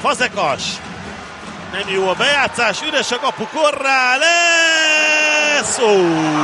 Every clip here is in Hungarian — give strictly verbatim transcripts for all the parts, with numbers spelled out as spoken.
Fazekas. Nem jó a bejátszás, üres a kapu, Corrales! Ó!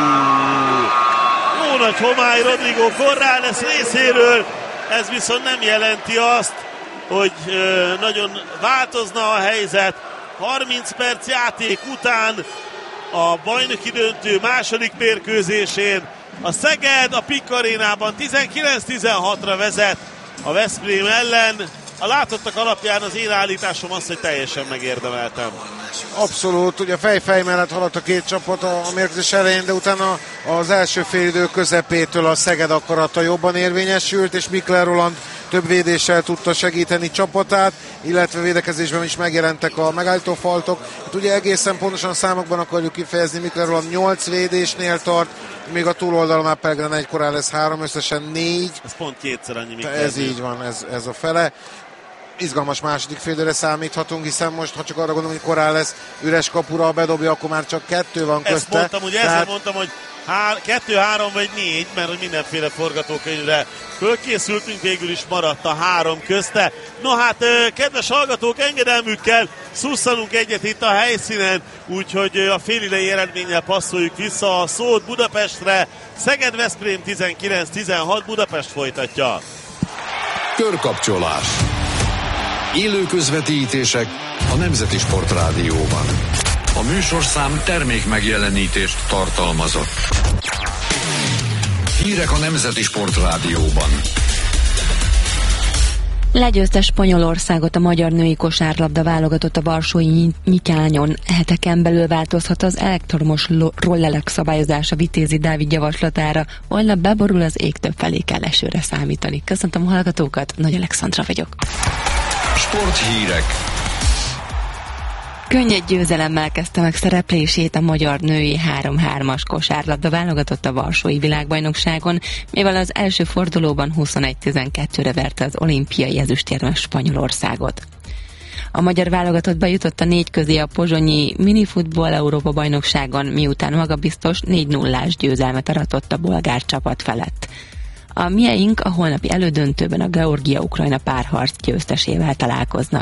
Jó nagy homály Rodrigo Corrales részéről, ez viszont nem jelenti azt, hogy ö, nagyon változna a helyzet. harminc perc játék után a bajnoki döntő második mérkőzésén a Szeged a Pik Arénában tizenkilenc tizenhatra vezet a Veszprém ellen. A látottak alapján az én állításom az, hogy teljesen megérdemeltem. Abszolút, ugye fej-fej mellett haladt a két csapat a mérkőzés elején, de utána az első félidő közepétől a Szeged akarata jobban érvényesült, és Mikler Roland több védéssel tudta segíteni csapatát, illetve védekezésben is megjelentek a megállító faltok. Hát ugye egészen pontosan számokban akarjuk kifejezni, Mikler Roland nyolc védésnél tart, még a túloldalon már Pellegrin egy korán lesz három, összesen négy. Ez pont kétszer annyi Mikler. Ez így van, ez, ez a fele. Izgalmas második félidőre számíthatunk, hiszen most, ha csak arra gondolom, hogy korán lesz üres kapura bedobja, akkor már csak kettő van közte. Ezt mondtam, ugye Tehát... ezzel mondtam, hogy há- kettő, három vagy négy, mert hogy mindenféle forgatókönyvre fölkészültünk, végül is maradt a három közte. No hát, kedves hallgatók, engedelmükkel szusszanunk egyet itt a helyszínen, úgyhogy a félidei eredménnyel passzoljuk vissza a szót Budapestre. Szeged-Veszprém tizenkilenc tizenhat, Budapest folytatja. Körkapcsolás. Élő közvetítések a Nemzeti Sportrádióban. A műsorszám termék megjelenítést tartalmazott. Hírek a Nemzeti Sportrádióban. Legyőzte Spanyolországot a magyar női kosárlabda válogatott a varsói Nyitányon. Heteken belül változhat az elektromos rollelek szabályozása Vitézi Dávid javaslatára. Holnap beborul az ég, több felé kell esőre számítani. Köszöntöm a hallgatókat, Nagy Alexandra vagyok. Sporthírek. Könnyed győzelemmel kezdte meg szereplését a magyar női három hármas kosárlabda válogatott a varsói világbajnokságon, mivel az első fordulóban huszonegy tizenkettőre verte az olimpiai ezüstérmes Spanyolországot. A magyar válogatott bejutott a négy közé a pozsonyi minifutball Európa bajnokságon, miután magabiztos négy nullás győzelmet aratott a bolgár csapat felett. A mieink a holnapi elődöntőben a Georgia-Ukrajna párharc győztesével találkoznak.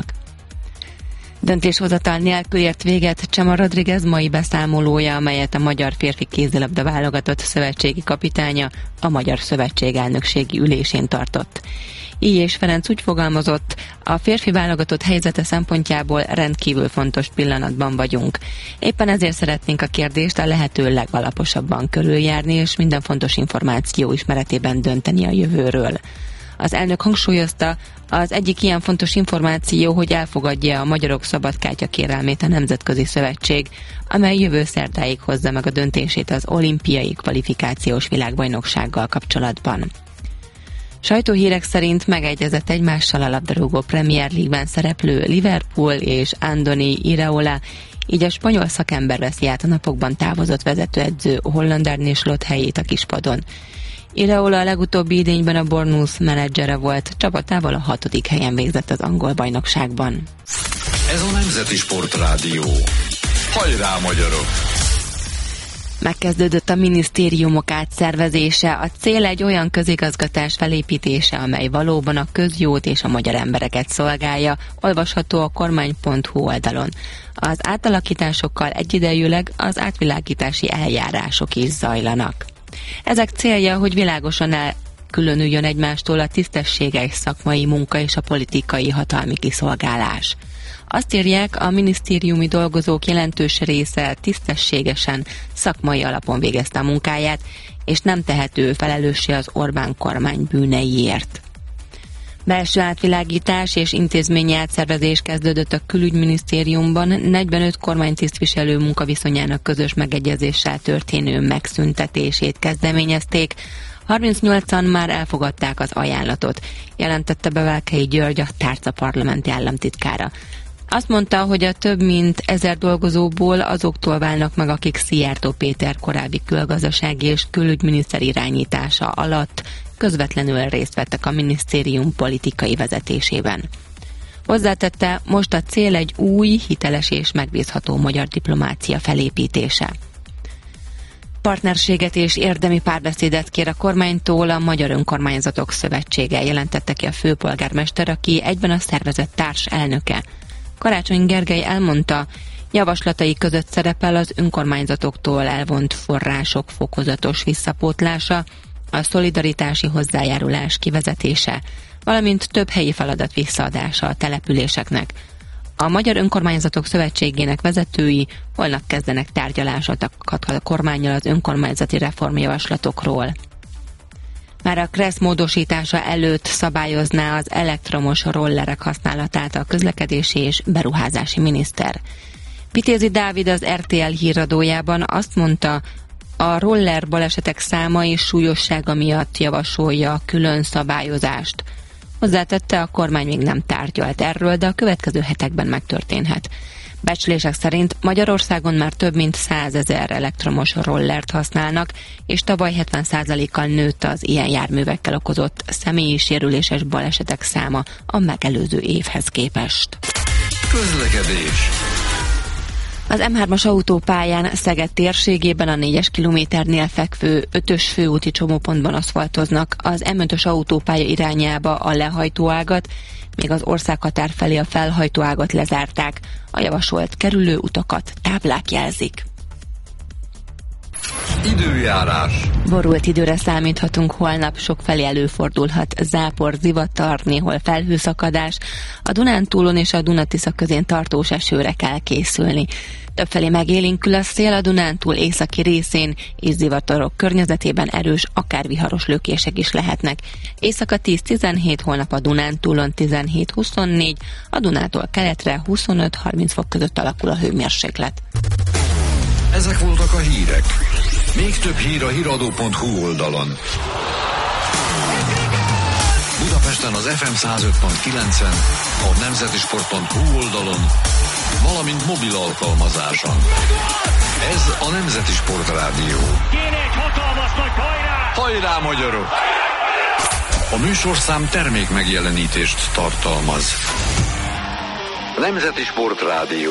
Döntéshozatal nélkül ért véget Csema Rodriguez mai beszámolója, amelyet a magyar férfi kézilabda válogatott szövetségi kapitánya a Magyar Szövetség elnökségi ülésén tartott. Így és Ferenc úgy fogalmazott, a férfi válogatott helyzete szempontjából rendkívül fontos pillanatban vagyunk. Éppen ezért szeretnénk a kérdést a lehető legalaposabban körüljárni, és minden fontos információ ismeretében dönteni a jövőről. Az elnök hangsúlyozta, az egyik ilyen fontos információ, hogy elfogadja a magyarok szabadkártya kérelmét a Nemzetközi Szövetség, amely jövő szerdáig hozza meg a döntését az olimpiai kvalifikációs világbajnoksággal kapcsolatban. Sajtóhírek szerint megegyezett egymással a labdarúgó Premier League-ben szereplő Liverpool és Andoni Iraola, így a spanyol szakember veszi át a napokban távozott vezetőedző Holland Arne Slot helyét a kispadon. Iraola a legutóbbi idényben a Bournemouth menedzsere volt, csapatával a hatodik helyen végzett az angol bajnokságban. Ez a Nemzeti Sportrádió. Hajrá, magyarok! Megkezdődött a minisztériumok átszervezése, a cél egy olyan közigazgatás felépítése, amely valóban a közjót és a magyar embereket szolgálja, olvasható a kormány pont hu oldalon. Az átalakításokkal egyidejűleg az átvilágítási eljárások is zajlanak. Ezek célja, hogy világosan elkülönüljön egymástól a tisztességes szakmai munka és a politikai hatalmi kiszolgálás. Azt írják, a minisztériumi dolgozók jelentős része tisztességesen, szakmai alapon végezte a munkáját, és nem tehető felelőssé az Orbán kormány bűneiért. Belső átvilágítás és intézményi átszervezés kezdődött a külügyminisztériumban, negyvenöt kormánytisztviselő munkaviszonyának közös megegyezéssel történő megszüntetését kezdeményezték, harmincnyolcan már elfogadták az ajánlatot, jelentette be Velkei György, a tárca parlamenti államtitkára. Azt mondta, hogy a több mint ezer dolgozóból azoktól válnak meg, akik Szijjártó Péter korábbi külgazdasági és külügyminiszter irányítása alatt közvetlenül részt vettek a minisztérium politikai vezetésében. Hozzátette, most a cél egy új, hiteles és megbízható magyar diplomácia felépítése. Partnerséget és érdemi párbeszédet kér a kormánytól a Magyar Önkormányzatok Szövetsége, jelentette ki a főpolgármester, aki egyben a szervezet társ elnöke. Karácsony Gergely elmondta, javaslatai között szerepel az önkormányzatoktól elvont források fokozatos visszapótlása, a szolidaritási hozzájárulás kivezetése, valamint több helyi feladat visszaadása a településeknek. A Magyar Önkormányzatok Szövetségének vezetői holnap kezdenek tárgyalásokat a kormánnyal az önkormányzati reformjavaslatokról. Már a KRESZ módosítása előtt szabályozná az elektromos rollerek használatát a közlekedési és beruházási miniszter. Vitézi Dávid az er té el híradójában azt mondta, a roller balesetek száma és súlyossága miatt javasolja a külön szabályozást. Hozzátette, a kormány még nem tárgyalt erről, de a következő hetekben megtörténhet. Becslések szerint Magyarországon már több mint százezer elektromos rollert használnak, és tavaly hetven százalékkal nőtt az ilyen járművekkel okozott személyi sérüléses balesetek száma a megelőző évhez képest. Közlekedés. Az em hármas autópályán Szeged térségében a négyes kilométernél fekvő ötös főúti csomópontban aszfaltoznak, az em ötös autópálya irányába a lehajtóágat, még az országhatár felé a felhajtóágat lezárták. A javasolt kerülő utakat táblák jelzik. Időjárás. Borult időre számíthatunk holnap, sokfelé előfordulhat zápor, zivatar, néhol felhőszakadás. A Dunántúlon és a Duna-Tisza közén tartós esőre kell készülni. Többfelé megélénkül a szél, a Dunántúl északi részén és zivatarok környezetében erős, akár viharos lökések is lehetnek. Éjszaka tíz-tizenhét, holnap a Dunántúlon tizenhét-huszonnégy, a Dunától keletre huszonöt-harminc fok között alakul a hőmérséklet. Ezek voltak a hírek. Még több hír a híradó pont hu oldalon. Budapesten az ef em száz öt pont kilencen, a nemzeti sport pont hu oldalon, valamint mobil alkalmazáson. Ez a Nemzeti Sport Rádió. Kéne egy hatalmas nagy hajrá! Hajrá, magyarok! A műsorszám termék megjelenítést tartalmaz. Nemzeti Sport Rádió.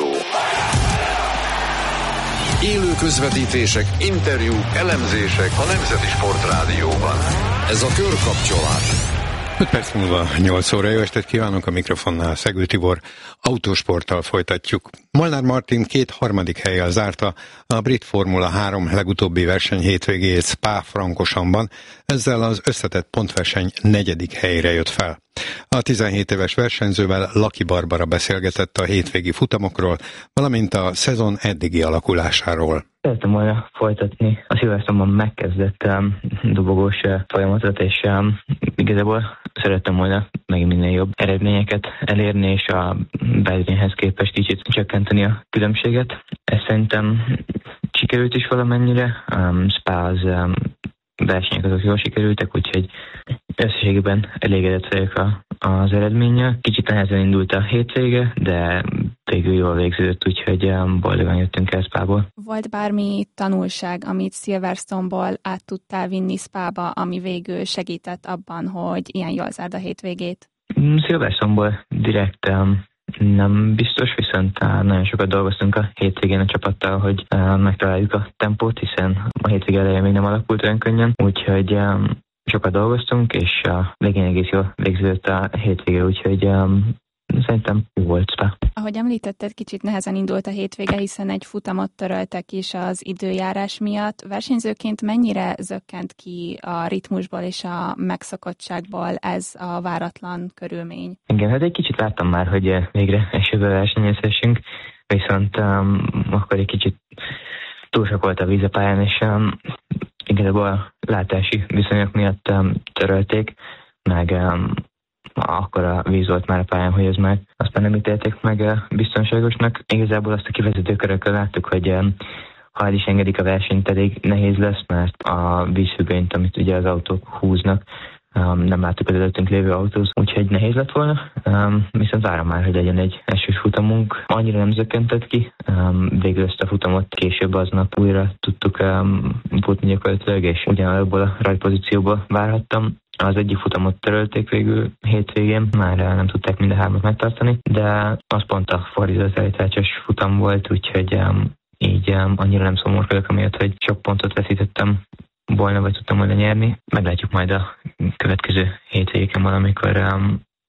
Élő közvetítések, interjúk, elemzések a Nemzeti Sport Rádióban. Ez a Körkapcsolás. öt perc múlva nyolc óra. Jó estét kívánok, a mikrofonnál Szegő Tibor. Autósporttal folytatjuk. Molnár Martin két harmadik hellyel zárta a brit Formula három legutóbbi verseny hétvégéjét Spa-Francorchamps-ban, ezzel az összetett pontverseny negyedik helyre jött fel. A tizenhét éves versenyzővel Laki Barbara beszélgetett a hétvégi futamokról, valamint a szezon eddigi alakulásáról. Szerettem volna folytatni a Silverstone-ban megkezdett um, dobogós uh, folyamatot, és um, igazából szerettem volna meg minél jobb eredményeket elérni, és a beredményhez képest kicsit csökkenteni a különbséget. Ez szerintem sikerült is valamennyire. Um, Spa az um, versenyek azok jól sikerültek, úgyhogy összességében elégedett vagyok a, az eredménnyel. Kicsit nehezen indult a hétvége, de végül jól végződött, úgyhogy boldogan jöttünk el Spából. Volt bármi tanulság, amit Silverstone-ból át tudtál vinni Spába, ami végül segített abban, hogy ilyen jól zárd a hétvégét? Silverstone-ból direkt um, nem biztos, viszont uh, nagyon sokat dolgoztunk a hétvégén a csapattal, hogy uh, megtaláljuk a tempót, hiszen a hétvége elején még nem alakult olyan könnyen, úgyhogy um, sokat dolgoztunk, és a végén egész jól végződött a hétvége, úgyhogy um, szerintem volt Spa. Ahogy említetted, kicsit nehezen indult a hétvége, hiszen egy futamot töröltek is az időjárás miatt. Versenyzőként mennyire zökkent ki a ritmusból és a megszokottságból ez a váratlan körülmény? Igen, hát egy kicsit láttam már, hogy végre esőbe versenyezhessünk, viszont um, akkor egy kicsit túl sok volt a víz a pályán, és um, igazából a látási viszonyok miatt um, törölték, meg um, akkor a víz volt már a pályán, hogy ez már aztán nem ítélték meg biztonságosnak. Igazából azt a kivezetőkörökön láttuk, hogy ha el is engedik a versenyt, elég nehéz lesz, mert a vízfüggönyt, amit ugye az autók húznak, nem láttuk az előttünk lévő autót, úgyhogy nehéz lett volna. Viszont várom már, hogy legyen egy esős futamunk. Annyira nem zökkentett ki. Végül ezt a futamot később aznap újra tudtuk futni gyakorlatilag, és ugyanabból a rajtpozícióból várhattam. Az egyik futamot törölték végül hétvégén, már nem tudták mind a hármat megtartani, de az pont a fordított elításos futam volt, úgyhogy um, így um, annyira nem szomorkodok amiatt, hogy sok pontot veszítettem volna, vagy tudtam volna nyerni. Meglátjuk majd a következő hétvégéken valamikor um,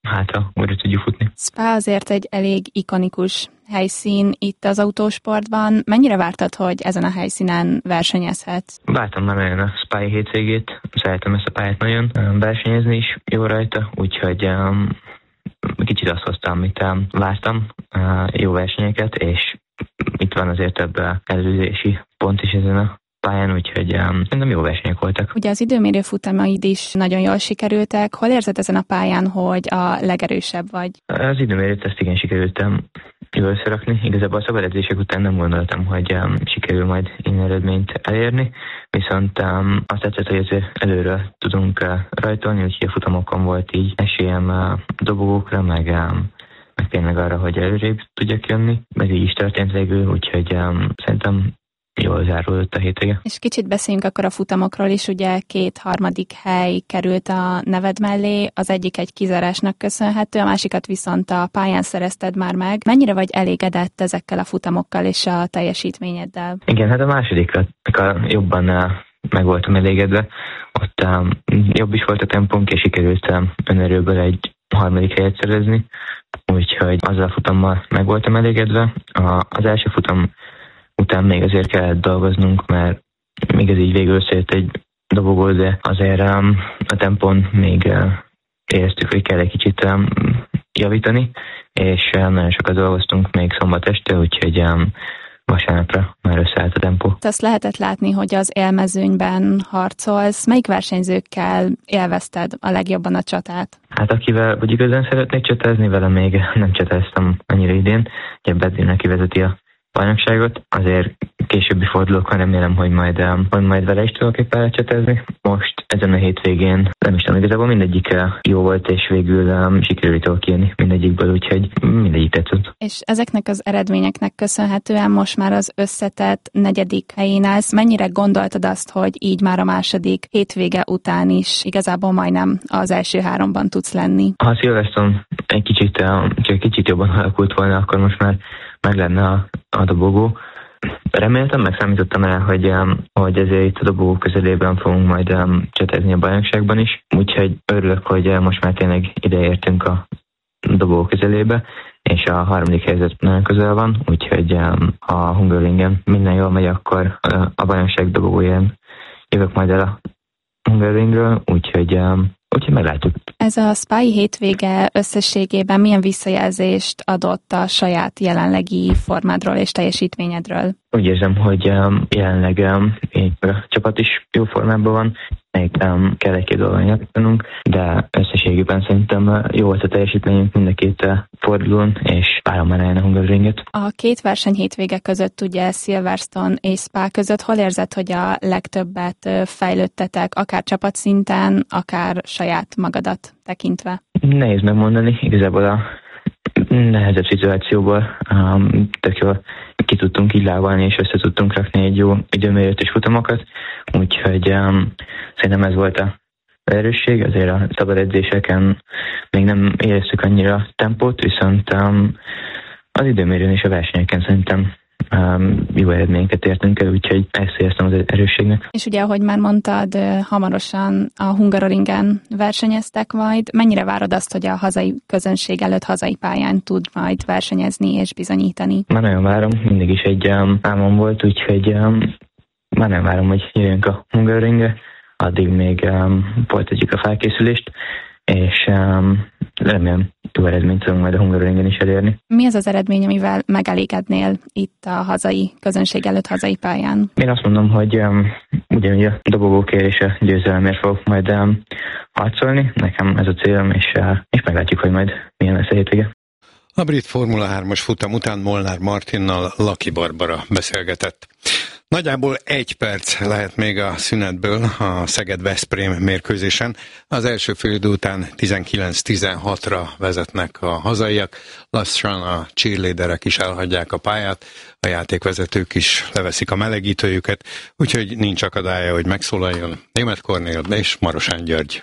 hátra újra tudjuk futni. Spa azért egy elég ikonikus helyszín itt az autósportban. Mennyire vártad, hogy ezen a helyszínen versenyezhetsz? Vártam már nagyon a Spa-i hétvégét, szeretem ezt a pályát nagyon, versenyezni is jó rajta, úgyhogy um, kicsit azt hoztam, amit um, vártam, uh, jó versenyeket, és itt van azért több uh, előzési pont is ezen a pályán, úgyhogy um, szerintem jó versenyek voltak. Ugye az időmérő futamaid is nagyon jól sikerültek. Hol érzed ezen a pályán, hogy a legerősebb vagy? Az időmérőt ezt igen sikerültem jól összerakni. Igazából a szabad edzések után nem gondoltam, hogy um, sikerül majd ilyen eredményt elérni, viszont um, azt tetszett, hogy azért előre tudunk uh, rajtolni, úgyhogy a futamokon volt így esélyem uh, dobogókra, meg, um, meg tényleg arra, hogy előrébb tudjak jönni. Ez így is történt végül, úgyhogy um, szerintem jól zárulott a hétvége. És kicsit beszéljünk akkor a futamokról is, ugye két harmadik hely került a neved mellé, az egyik egy kizárásnak köszönhető, a másikat viszont a pályán szerezted már meg. Mennyire vagy elégedett ezekkel a futamokkal és a teljesítményeddel? Igen, hát a másodikra jobban meg voltam elégedve, ott um, jobb is volt a tempónk, és sikerült um, önerőből egy harmadik helyet szerezni, úgyhogy azzal a futammal meg voltam elégedve. A, az első futam után még azért kellett dolgoznunk, mert még ez így végül összejött egy dobogó, de azért um, a tempón még uh, éreztük, hogy kell egy kicsit um, javítani, és um, nagyon sokat dolgoztunk még szombat este, úgyhogy um, vasárnapra már összeállt a tempó. Azt lehetett látni, hogy az élmezőnyben harcolsz. Melyik versenyzőkkel élvezted a legjobban a csatát? Hát akivel vagy igazán szeretnék csatázni, vele még nem csatáztam annyira idén. Ugye Bedrin, aki vezeti a bajnokságot, azért későbbi fordulókon remélem, hogy majd, hogy majd vele is tudok egy pályát csatázni. Most ezen a hétvégén nem is tudom, igazából mindegyik jó volt, és végül um, sikerült tudok kijönni mindegyikből, úgyhogy mindegyik tetszett. És ezeknek az eredményeknek köszönhetően most már az összetett negyedik helyén állsz. Mennyire gondoltad azt, hogy így már a második hétvége után is igazából majdnem az első háromban tudsz lenni? Ha Szilveszton egy kicsit, csak kicsit jobban alakult volna, akkor most már meg lenne a, a dobogó. Reméltem, meg számítottam el, hogy, hogy ezért itt a dobogó közelében fogunk majd um, csatázni a bajnokságban is. Úgyhogy örülök, hogy most már tényleg ideértünk a dobogó közelébe, és a harmadik helyzet nagyon közel van, úgyhogy um, a Hungaroringen minden jól megy, akkor uh, a bajnokság dobogóján jövök majd el a Hungaroringről, úgyhogy um, Úgyhogy meglátjuk. Ez a Spa-i hétvége összességében milyen visszajelzést adott a saját jelenlegi formádról és teljesítményedről? Úgy érzem, hogy um, jelenleg um, a csapat is jó formában van, még um, kell egy-két dolgon javítanunk, de összességében szerintem uh, jó volt a teljesítményünk mind a két uh, fordulón, és várom már eljön a Hungaroringet. A két verseny hétvége között, ugye Silverstone és Spa között, hol érzed, hogy a legtöbbet uh, fejlődtetek, akár csapatszinten, akár saját magadat tekintve? Nehéz megmondani, igazából a nehezebb szituációból um, tök jól ki tudtunk így lábalni, és össze tudtunk rakni egy jó időmérőt és futamokat, úgyhogy um, szerintem ez volt a erősség, azért a szabad edzéseken még nem éreztük annyira a tempót, viszont um, az időmérőn és a versenyeken szerintem Um, jó eredményeket értünk el, úgyhogy ezt éreztem az erősségnek. És ugye, ahogy már mondtad, hamarosan a Hungaroringen versenyeztek majd. Mennyire várod azt, hogy a hazai közönség előtt hazai pályán tud majd versenyezni és bizonyítani? Már nagyon várom, mindig is egy um, álmom volt, úgyhogy um, már nem várom, hogy jöjjünk a Hungaroringre. Addig még um, folytatjuk a felkészülést, és um, remélem jó eredményt tudunk majd a Hungaroringen is elérni. Mi az az eredmény, amivel megelégednél itt a hazai közönség előtt hazai pályán? Én azt mondom, hogy um, ugyanúgy a dobogókért és a győzelemért fogok majd um, harcolni. Nekem ez a célom, és, uh, és meglátjuk, hogy majd milyen lesz a hétvége. A brit Formula hármas futam után Molnár Martinnal Laki Barbara beszélgetett. Nagyjából egy perc lehet még a szünetből a Szeged-Veszprém mérkőzésen. Az első félidő után tizenkilenc tizenhatra vezetnek a hazaiak. Lassan a cheerleaderek is elhagyják a pályát, a játékvezetők is leveszik a melegítőjüket, úgyhogy nincs akadálya, hogy megszólaljon Németh Kornél és Marosán György.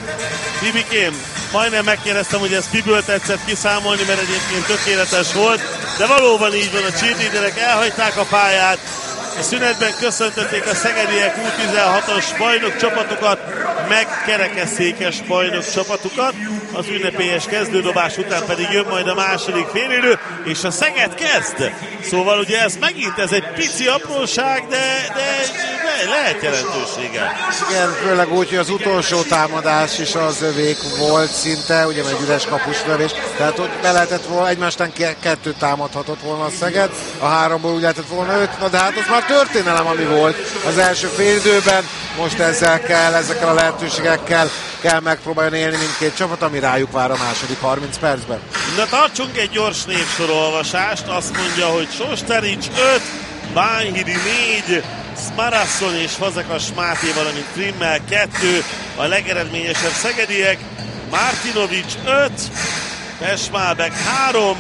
Tibikém, majdnem megkérdeztem, hogy ez kiből tetszett kiszámolni, mert egyébként tökéletes volt, de valóban így van, a cheerleaderek elhagyták a pályát, a szünetben köszöntötték a szegediek U tizenhatos bajnok csapatokat, meg kerekesszékes bajnok csapatukat. az ünnepélyes kezdődobás után pedig jön majd a második félidő, és a Szeged kezd. Szóval ugye ez megint ez egy pici apróság, de, de le, lehet jelentősége. Igen, főleg úgy, hogy az utolsó támadás is az övék volt szinte, ugye egy üres kapuslövés, tehát ott be lehetett volna, egymástán kettőt támadhatott volna a Szeged, a háromból úgy lehetett volna öt, na de hát az már történelem, ami volt az első félidőben, most ezzel kell, ezekkel a lehetőségekkel kell megpróbálni élni mindkét csapat, ami rájuk vár a második harminc percben. Na tartsunk egy gyors névsorolvasást, azt mondja, hogy Sosterics öt, Bányhidi négy, Smarason és Fazekas Máté, valamint Krimmel kettő, a legeredményesebb szegediek, Martinovics öt, Pesmálbek három,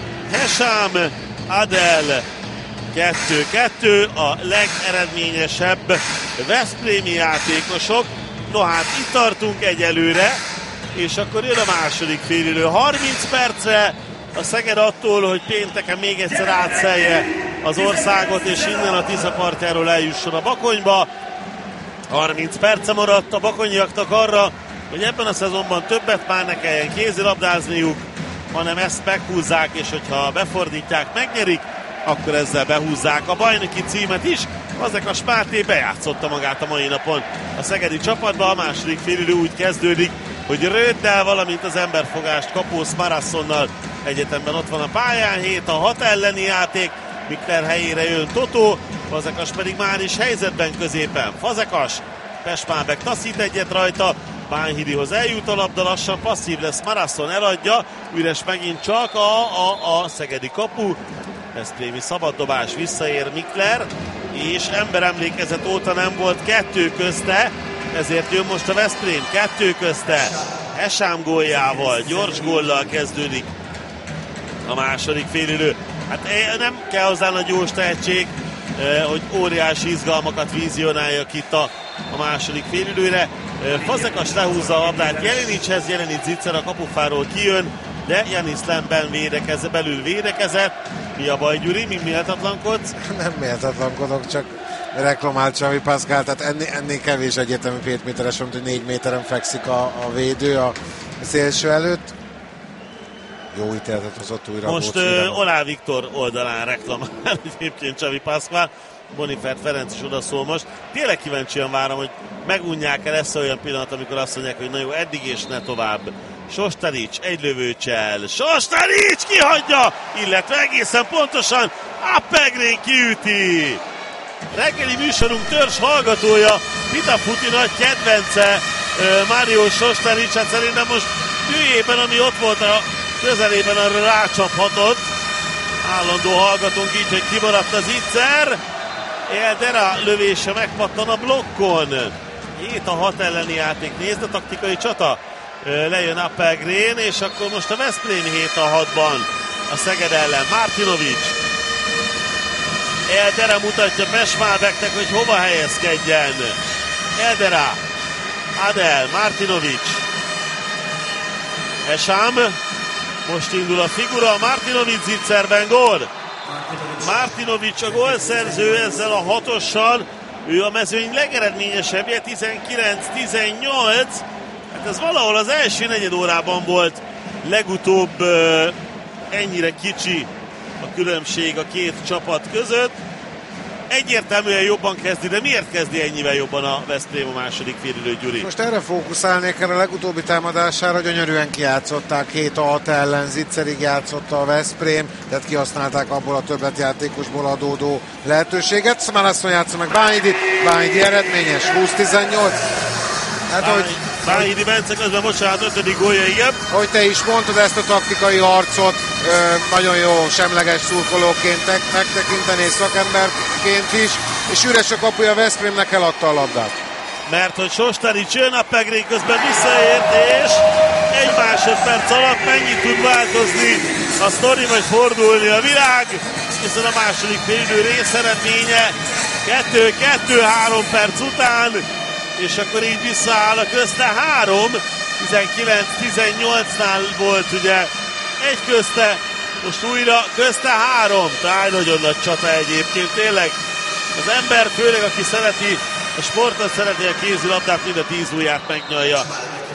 Hesám, Adel kettő kettő, a legeredményesebb veszprémi játékosok. No hát itt tartunk egyelőre, és akkor jön a második félidő. harminc percre a Szeged attól, hogy pénteken még egyszer átszelje az országot, és innen a Tisza partjáról eljusson a Bakonyba. harminc perce maradt a bakonyiaknak arra, hogy ebben a szezonban többet már ne kelljen kézilabdázniuk, hanem ezt meghúzzák, és hogyha befordítják, megnyerik, akkor ezzel behúzzák a bajnoki címet is. Fazekas Máté bejátszotta magát a mai napon a szegedi csapatba. A második félidő úgy kezdődik, hogy Röddel, valamint az emberfogást kapó Smarassonnal egyetemben ott van a pályán. hét a hat elleni játék, Mikler helyére jön Totó, Fazekas pedig már is helyzetben középen. Fazekas, Pesmálbek taszít egyet rajta, Bányhidihoz eljut a labda, lassan passzív lesz, Marasson eladja, üres megint csak a, a, a szegedi kapu. Veszprémi szabaddobás, visszaér Mikler, és emberemlékezet óta nem volt kettő közte, ezért jön most a Veszprém kettő közte. Hesám góljával, gyors góllal kezdődik a második félidő. Hát nem kell hozzá nagy gyors tehetség, hogy óriási izgalmakat vízionáljak itt a, a második félidőre. Fazekas lehúzza a labdát Jelenicshez, Jelenics zicser a kapufáról kijön, de Janis Lemben védekez, belül védekezett. Mi a baj, Gyuri? Mi méltatlankodsz? Nem méltatlankodok, csak reklamált Csavi Pascal, tehát ennél, ennél kevés egyetemű két méteres, mint hogy négy méteren fekszik a, a védő a szélső előtt. Jó ítéletet hozott újra. Most uh, Olá Viktor oldalán reklamál egyébként Csavi Pascal. Bonifert Ferenc is odaszól most. Tényleg kíváncsian várom, hogy megunják-e, lesz olyan pillanat, amikor azt mondják, hogy na jó, eddig és ne tovább. Sosterics egy lövőcsel. Sosterics kihagyja, illetve egészen pontosan Appelgren kiüti. Reggeli műsorunk törzs hallgatója, Pita Futi nagy kedvence Mário Sosterics, hát szerintem most tűjében, ami ott volt a közelében, arra rácsaphatott. Állandó hallgatónk így, hogy kimaradt az Itzer. Eldera lövése megpattan a blokkon. hét a hat elleni játék. Nézd a taktikai csata. Lejön Appelgren, és akkor most a Veszprém hét a hatban a Szeged ellen. Martinovics. Eldera mutatja Pesmálbeknek, hogy hova helyezkedjen. Eldera. Adel. Martinovics. Hesám. Most indul a figura. Martinovics zicserben gól. Martinovics a gólszerző ezzel a hatossal. Ő a mezőny legeredményesebbje, tizenkilenc tizennyolc. Hát ez valahol az első negyed órában volt legutóbb uh, ennyire kicsi a különbség a két csapat között. Egyértelműen jobban kezdi, de miért kezdi ennyivel jobban a Veszprém a második félidő, Gyuri? Most erre fókuszálnék, erre a legutóbbi támadására gyönyörűen kijátszották, hét a hat ellen, zicserig játszotta a Veszprém, tehát kihasználták abból a többletjátékosból adódó lehetőséget. Smarason játsza meg Bányhidit, Bányhidi eredményes, húsz tizennyolc. Hát, Bány, hogy, Bányhidi Bence közben, bocsánat, ötödik gólja, igen. Hogy te is mondtad, ezt a taktikai harcot ö, nagyon jó semleges szurkolóként megtekinteni, és szakemberként is, és üres a kapuja Veszprémnek, eladta a labdát. Mert hogy Sosterics jön, Appelgren közben visszaért, és egy másodperc alatt mennyit tud változni a sztori, vagy fordulni a világ, hiszen a második félidő részeredménye kettő kettő három perc után, és akkor így visszaáll a közte három, tizenkilenc tizennyolcnál volt ugye egy közte, most újra közte három, tehát nagyon nagy csata egyébként, tényleg az ember, főleg aki szereti a sportot, szereti a kézilabdát, mind a tíz ujját megnyalja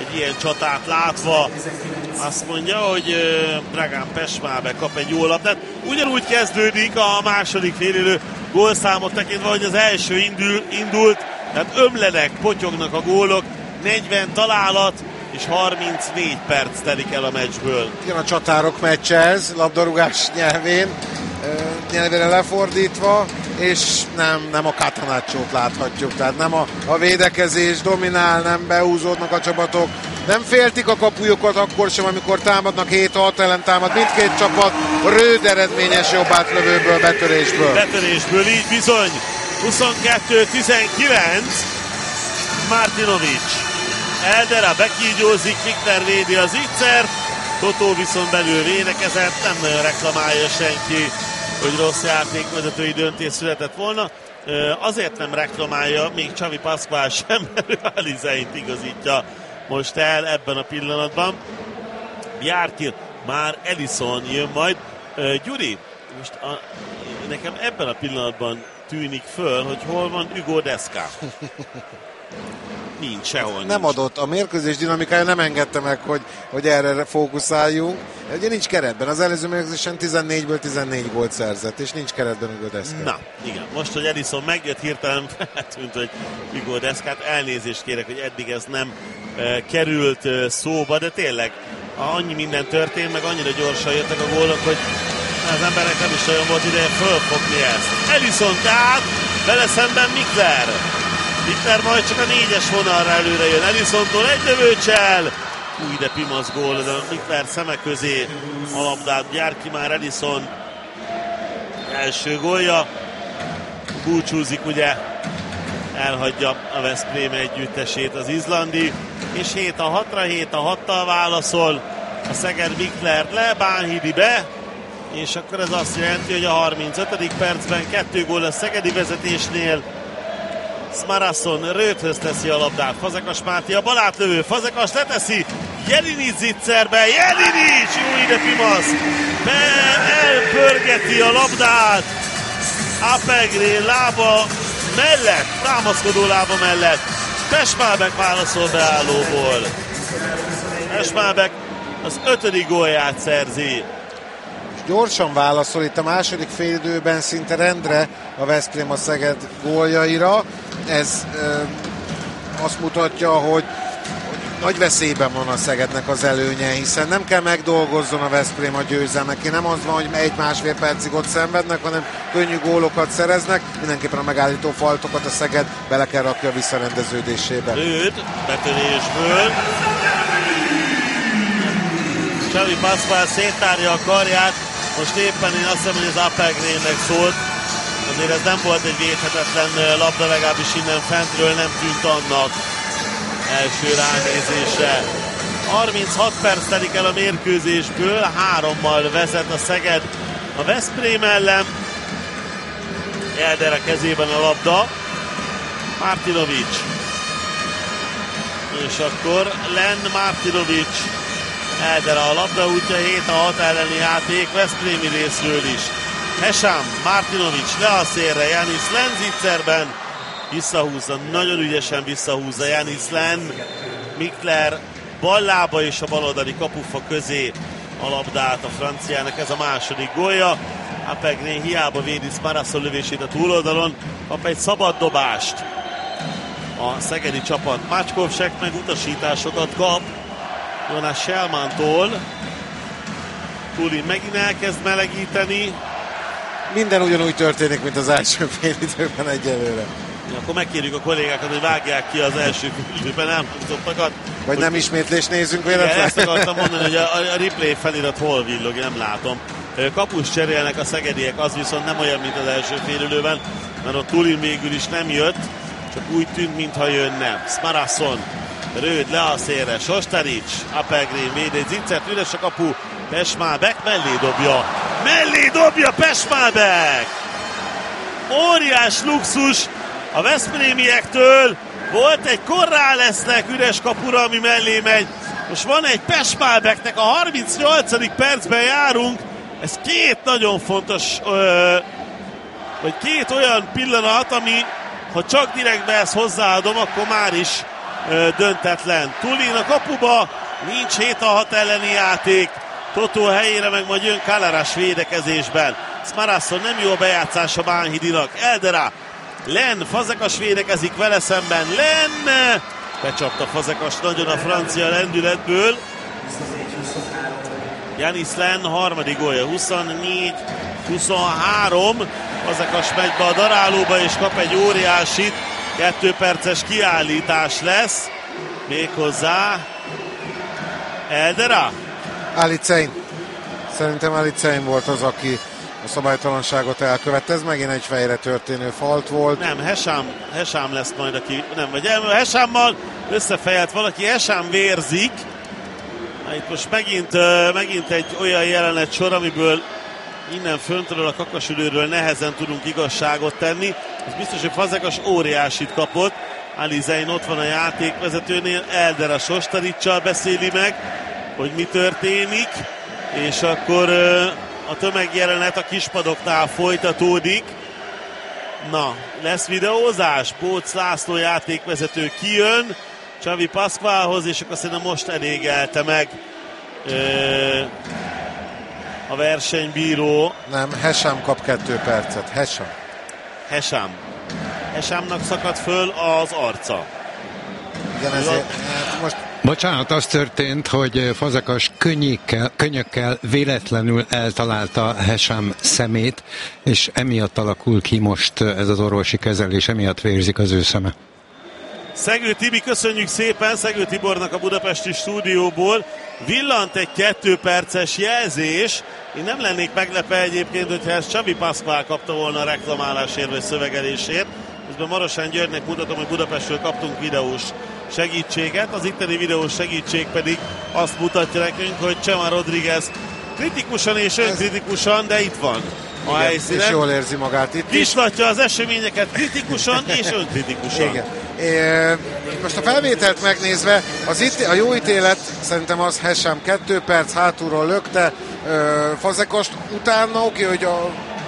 egy ilyen csatát látva azt mondja, hogy Dragan Pešmábek kap egy jó labdát. Ugyanúgy kezdődik a második félidő gólszámot tekintve, hogy az első indul, indult, tehát ömlenek, potyognak a gólok, negyven találat, és harmincnégy perc telik el a meccsből. Igen, a csatárok meccse ez, labdarúgás nyelvén, nyelvére lefordítva, és nem, nem a Catenacciót láthatjuk, tehát nem a, a védekezés dominál, nem behúzódnak a csapatok, nem féltik a kapujukat akkor sem, amikor támadnak, hét hat ellen támad mindkét csapat, Röd eredményes jobb átlövőből, betörésből. Betörésből, így bizony, huszonkettő tizenkilenc, Martinovic. Eldera bekígyózik, Mikler védi az Zitzert, Totó viszont belül védekezett, nem nagyon reklamálja senki, hogy rossz játékvezetői döntés született volna. Azért nem reklamálja, még Xavi Pascual sem, mert Alizeint igazítja most el ebben a pillanatban. Bjarki, már Ellison jön majd. Gyuri, most a, nekem ebben a pillanatban tűnik föl, hogy hol van Hugo Deszka. Nincs, sehol nincs. Nem adott, a mérkőzés dinamikája nem engedte meg, hogy, hogy erre fókuszáljunk. Ugye nincs keretben, az előző mérkőzésen tizennégyből tizennégy gólt szerzett, és nincs keretben Hugo Deszka. Na, igen, most, hogy Ellison megjött, hirtelen feltűnt, hogy Hugo Deszkát, elnézést kérek, hogy eddig ez nem e, került e, szóba, de tényleg annyi minden történt, meg annyira gyorsan jöttek a gólok, hogy az emberek nem is olyan volt ideje fölfogni ezt. Ellison tehát, vele szemben Mikler. Mikler majd csak a négyes vonalra előre jön. Ellisontól egy lövőcsel. Új, de pimasz gól, de Mikler szeme közé a labdát. Bjarki már Ellison első gólja. Búcsúzik, ugye, elhagyja a Veszprém együttesét az izlandi, és hét a hatra, hét a hattal válaszol a Szeged Mikler le, Bánhidi be, és akkor ez azt jelenti, hogy a harmincötödik percben kettő gól a szegedi vezetésnél. Smarasson Röthöz teszi a labdát, Fazekas Máté a balátlövő, Fazekas leteszi, Jelinic Zitzerbe, Jelinic, jó ide pimasz, be elpörgeti a labdát, Apegren lába mellett, támaszkodó lába mellett, Pešmábek válaszol beállóból. Pešmábek az ötödik gólját szerzi. Gyorsan válaszol itt a második félidőben szinte rendre a Veszprém a Szeged góljaira. Ez ö, azt mutatja, hogy, hogy nagy veszélyben van a Szegednek az előnye, hiszen nem kell megdolgozzon a Veszprém a győzelmek. Nem az van, hogy egy-másfél percig ott szenvednek, hanem könnyű gólokat szereznek. Mindenképpen a megállító faltokat a Szeged bele kell rakja a visszarendeződésébe. Röd, betörésből. Xavi Pascual széttárja a karját. Most éppen én azt hiszem, hogy az Apegrennek szólt. Azért ez nem volt egy védhetetlen labda, legalábbis innen fentről nem tűnt annak első ránézésre. harminchat perc telik el a mérkőzésből, hárommal vezet a Szeged a Veszprém ellen. Elder a kezében a labda. Martinovic. És akkor Len Martinovic. Elder a labda útja, hét a hat elleni játék veszprémi részről is. Hesam, Martinovic le a szélre, Janis Len Zitzerben visszahúzza, nagyon ügyesen visszahúzza Janis Len. Mikler ballába és a baloldali kapufa közé a labdát a franciának, ez a második gólja. Apegren hiába védi Smarasson lövését a túloldalon, kap egy szabad dobást a szegedi csapat. Macskovsek meg utasításokat kap Jonas Selmántól. Tulin megint elkezd melegíteni. Minden ugyanúgy történik, mint az első fél időben egyelőre. Ja, akkor megkérjük a kollégákat, hogy vágják ki az első fél időben elhangzottakat. Vagy hogy... nem ismétlés nézzünk véletlenül. Ezt akartam mondani, hogy a, a replay felirat hol villog, nem látom. Kapus cserélnek a szegediek, az viszont nem olyan, mint az első fél időben, mert a Tulin végül is nem jött, csak úgy tűnt, mintha jönne. Smarasson, Röd le a szélre, Sostaric, Apegren véd egy Zitzert, üres a kapu, Pešmábek mellé dobja. Mellé dobja Pešmábek! Óriás luxus a veszprémiektől. Volt egy Corralesnek üres kapura, ami mellé megy. Most van egy Pešmábeknek, a harmincnyolcadik percben járunk. Ez két nagyon fontos, ö, vagy két olyan pillanat, ami ha csak direktbe ezt hozzáadom, akkor már is döntetlen. Tulin a kapuba, nincs hét a hat elleni játék. Totó helyére meg majd jön Kalaras védekezésben. Smarasson nem jó a bejátszása Bánhidinak. Eldera, Len, Fazekas védekezik vele szemben. Len! Becsapta Fazekas nagyon a francia lendületből. Janis Len harmadik gólja, huszonnégy huszonhárom. Fazekas megy be a darálóba és kap egy óriásit. Kettő perces kiállítás lesz. Méghozzá Eldera. Alicein. Szerintem Alicein volt az, aki a szabálytalanságot elkövette. Ez megint egy fejre történő falt volt. Nem, Hesám, Hesám lesz majd, aki nem, vagy Hesámmal összefejelt valaki, Hesám vérzik. Na, itt most megint, megint egy olyan jelenet sor, amiből innen föntről a kakasülőről nehezen tudunk igazságot tenni. Ez biztos, hogy Fazekas óriásit kapott. Alizein ott van a játékvezetőnél, Eldera Sostaricsal beszéli meg, hogy mi történik, és akkor a tömegjelenet a kispadoknál folytatódik. Na, lesz videózás, Bóc László játékvezető kijön Xavi Pascualhoz, és akkor szerintem most elégelte meg ö, a versenybíró. Nem, Hesám kap kettő percet. Hesám. Hesám. Hesámnak szakadt föl az arca. Igen, ezért, hát most... Bocsánat, az történt, hogy Fazekas könnyekkel, könnyekkel véletlenül eltalálta Hesám szemét, és emiatt alakul ki most ez az orvosi kezelés, emiatt vérzik az ő szeme. Szegő Tibi, köszönjük szépen Szegő Tibornak a budapesti stúdióból. Villant egy kettő perces jelzés. Én nem lennék meglepve egyébként, hogyha ezt Xavi Pascual kapta volna a reklamálásért vagy szövegelésért. Közben Marosán Györgynek mutatom, hogy Budapestről kaptunk videós segítséget. Az itteni videós segítség pedig azt mutatja nekünk, hogy Chema Rodriguez kritikusan és önkritikusan, de itt van a helyszínen. És jól érzi magát itt. Kislatja az eseményeket kritikusan és önkritikusan. Igen. É, most a felvételt megnézve, az itt, a jó ítélet szerintem az Hesám kettő perc, hátulról lökte ö, Fazekast, utána oké, hogy a...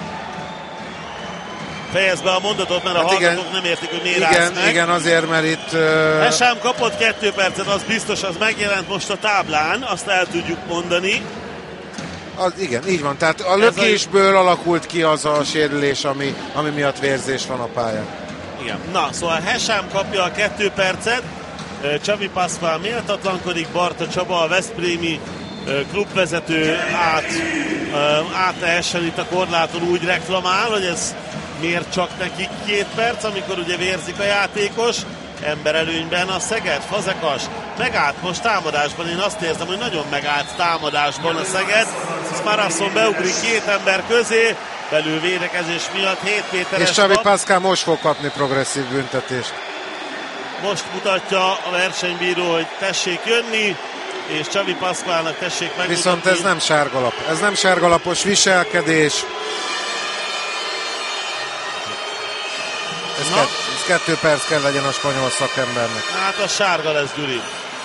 Fejezd be a mondatot, mert hát a hallgatók igen, nem értik, hogy miért igen, állsz meg. Igen, azért, mert itt... Uh... Hesám kapott kettő percet, az biztos, az megjelent most a táblán, azt el tudjuk mondani. Az, igen, így van. Tehát a lökésből a... alakult ki az a sérülés, ami, ami miatt vérzés van a pályán. Igen. Na, szóval Hesám kapja a kettő percet, Xavi Pascual méltatlankodik, Barta Csaba, a veszprémi klubvezető át, átlehessen itt a korláton, úgy reklamál, hogy ez miért csak nekik két perc, amikor ugye vérzik a játékos. Emberelőnyben a Szeged, Fazekas megállt most támadásban, én azt érzem, hogy nagyon megállt támadásban a Szeged. Smarasson beugrik két ember közé, belül védekezés miatt hét méteres. És Xavi Pascual most fog kapni progresszív büntetést. Most mutatja a versenybíró, hogy tessék jönni, és Xavi Pascualnak tessék megmutatni. Viszont ez nem sárgalap. Ez nem sárgalapos viselkedés. Ez, kett, ez kettő perc kell legyen a spanyol szakembernek. Hát a sárga lesz, Gyuri.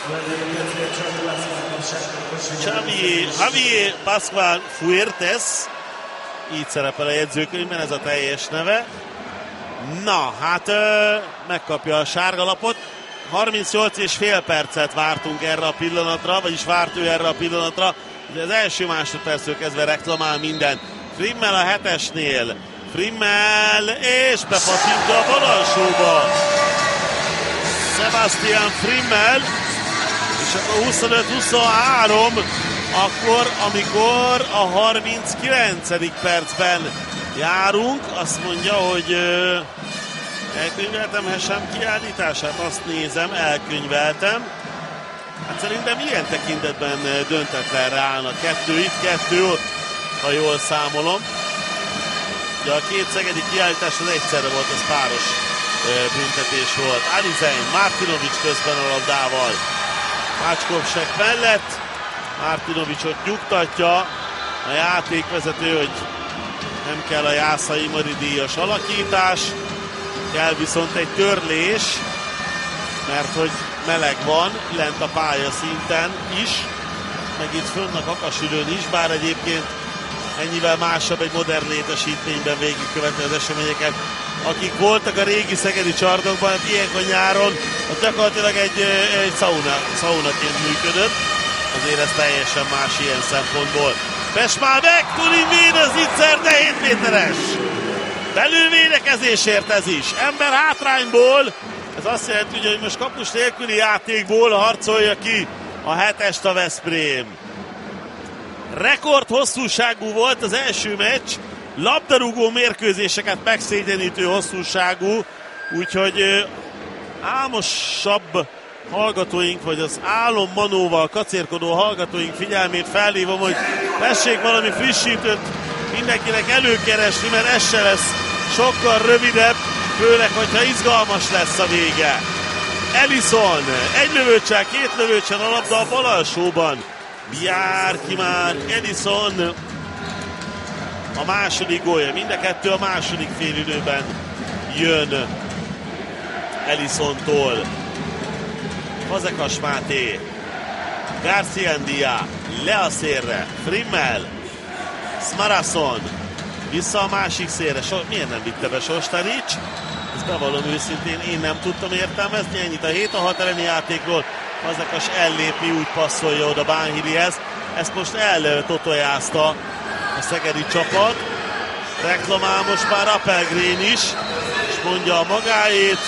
Xavi, Javier Pascual Fuertes, így szerepel a jegyzőkönyvben, ez a teljes neve. Na, hát ö, megkapja a sárgalapot. harmincnyolc és fél percet vártunk erre a pillanatra, vagyis várt ő erre a pillanatra. De az első másodperctől kezdve reklamál minden. Frimmel a hetesnél. Frimmel, és bepatint a bal alsóba. Sebastian Frimmel, és akkor huszonöt huszonhárom, akkor, amikor a harminckilencedik percben járunk, azt mondja, hogy ö, elkönyveltem Hesám kiállítását, azt nézem, elkönyveltem. Hát szerintem ilyen tekintetben döntetlenre állnak. Kettő itt, kettő ott, ha jól számolom. Ugye a két szegedi kiállítás az egyszerre volt, az páros ö, büntetés volt. Alizein, Martinovic közben a labdával. Mácskovsek mellett. Martinovicsot nyugtatja a játékvezető, hogy nem kell a Jászai Mari díjas alakítás. Kell viszont egy törlés, mert hogy meleg van, lent a pálya szinten is, meg itt fönn a Kakasülőn is, bár egyébként ennyivel másabb egy modern létesítményben végigkövetni az eseményeket, akik voltak a régi szegedi csarnokban, hát ilyenkor nyáron, az gyakorlatilag egy, egy szauna, szaunaként működött. Azért ez teljesen más ilyen szempontból. Pesmálbek, Tulin védez Itzer, de hét méteres. Belülvédekezésért ez is. Ember hátrányból. Ez azt jelenti, hogy most kapus nélküli játékból harcolja ki a hetest a Veszprém. Rekord hosszúságú volt az első meccs. Labdarúgó mérkőzéseket megszégyenítő hosszúságú. Úgyhogy álmosabb hallgatóink, vagy az álommanóval kacérkodó hallgatóink figyelmét felhívom, hogy tessék valami frissítőt mindenkinek előkeresni, mert ez se lesz sokkal rövidebb, főleg, hogyha izgalmas lesz a vége. Ellison, egy lövőcsel, két lövőcsel a labda a bal alsóban. Jár ki már Ellison a második gólja. Mind a kettő a második félidőben jön Ellisontól. Fazekas Máté, Garciandia, le a szélre, Frimmel, Smarason, vissza a másik szélre. So, miért nem vitte be Sostanics? Ezt bevallom őszintén, én nem tudtam értelmezni. Ennyit a hét a hat elleni játékról. Fazekas ellépi, úgy passzolja oda Bánhilihez. Ezt most eltotojázta a szegedi csapat. Reklamál most már Appelgren is, és mondja a magáét.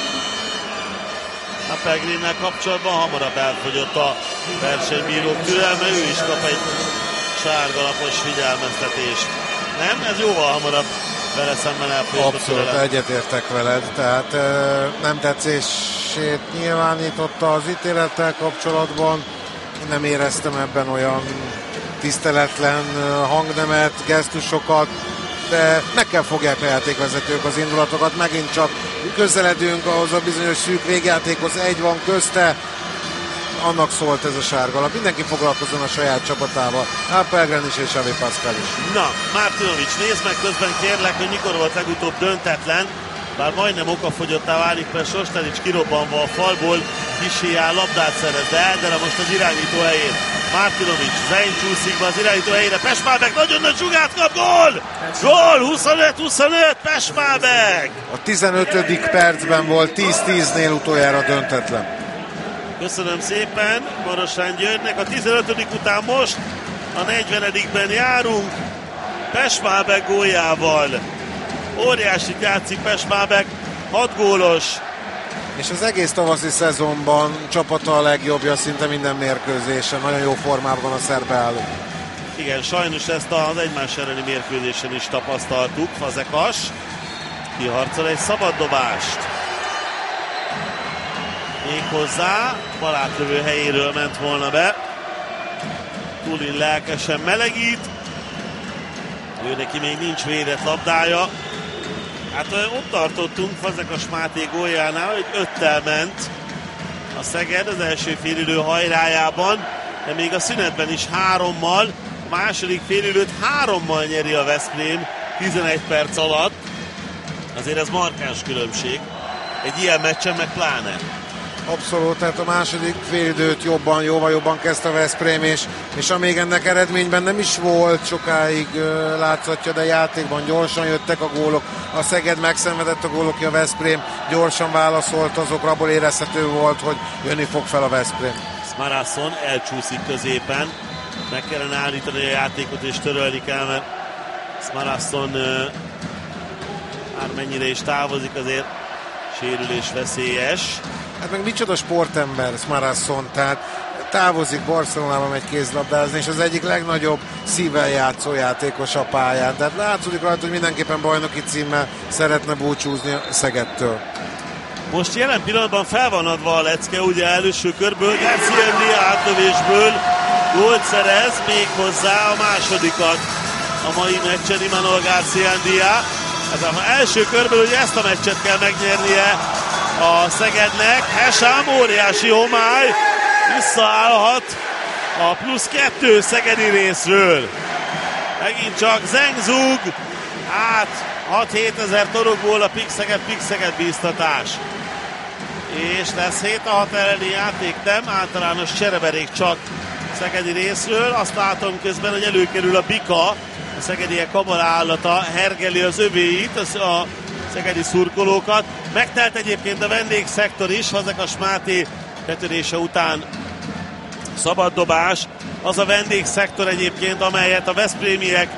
Appelgrennel kapcsolatban hamarabb elfogyott a versenybírók türelme, ő is kap egy sárgalapos figyelmeztetést. Nem? Ez jóval hamarabb vele szemben elfogyott. Abszolút egyetértek veled, tehát e, nem tetszését nyilvánította az ítélettel kapcsolatban. Nem éreztem ebben olyan tiszteletlen hangnemet, gesztusokat, de meg kell fogják a játékvezetők az indulatokat, megint csak közeledünk ahhoz a bizonyos szűk végjátékhoz, egy van közte, annak szólt ez a sárgalap. Mindenki foglalkozzon a saját csapatával. Appelgren is és Javi Pascal is. Na, Martinovics, nézd meg közben kérlek, hogy mikor volt legutóbb döntetlen, bár majdnem okafogyottá válik, mert Sostanics kirobbanva a falból kíséjjel labdát szerez, de Eldere most az irányító helyén. Martinovics, Zein csúszik be az irányító helyére, Pesmálbek nagyon nagy zsugát kap, gól! Gól, huszonöt huszonöt, Pesmálbek! A tizenötödik percben volt tíz tíznél utoljára döntetlen. Köszönöm szépen Marosán Györgynek, a tizenötödik után most a negyvenedikben járunk, Pesmálbek góljával. Óriásit játszik Pesmálbek, hat gólos. És az egész tavaszi szezonban csapata a legjobbja szinte minden mérkőzésen. Nagyon jó formában van a szerb beálló. Igen, sajnos ezt az egymás elleni mérkőzésen is tapasztaltuk. Fazekas kiharcol egy szabaddobást. Méghozzá balátlövő helyéről ment volna be. Tulin lelkesen melegít. Ő neki még nincs védett labdája. Hát ott tartottunk Fazekas Máté góljánál, hogy öttel ment a Szeged az első félidő hajrájában, de még a szünetben is hárommal, a második félidőt hárommal nyeri a Veszprém tizenegy perc alatt. Azért ez markáns különbség. Egy ilyen meccsen meg pláne. Abszolút, tehát a második félidőt jobban, jóval jobban kezdte a Veszprém, és, és amíg ennek eredményben nem is volt sokáig uh, látszatja, de játékban gyorsan jöttek a gólok, a Szeged megszenvedett a gólok, a Veszprém gyorsan válaszolt azokra, abból érezhető volt, hogy jönni fog fel a Veszprém. Smarason elcsúszik középen, meg kellene állítani a játékot és törölni kell, mert Smarason uh, már mennyire is távozik, azért sérülés veszélyes. Hát meg micsoda sportember Smarason, tehát távozik, Barcelonába megy kézlabdázni, és az egyik legnagyobb szívvel játszó játékos a pályán. Tehát látszódik rajta, hogy mindenképpen bajnoki címmel szeretne búcsúzni a Szegedtől. Most jelen pillanatban fel van adva a lecke, ugye előső körből, Garciandia átlövésből gólt szerez, még hozzá a másodikat a mai meccsen Imanol Garciandia. Ez az első körből ugye ezt a meccset kell megnyernie a Szegednek. Hesám óriási homály, visszaállhat a plusz kettő szegedi részről. Megint csak Zengzug, át hat-hét ezer torokból a Pixeged, Pixeged bíztatás. És lesz hét a hat elleni játék, nem általános csereberék csak szegedi részről. Azt látom közben, hogy előkerül a Bika, a szegediek kamara állata hergeli az övéit, az, a, az szegedi szurkolókat. Megtelt egyébként a vendégszektor is, Fazekas Máté betörése után szabaddobás. Az a vendégszektor egyébként, amelyet a veszprémiek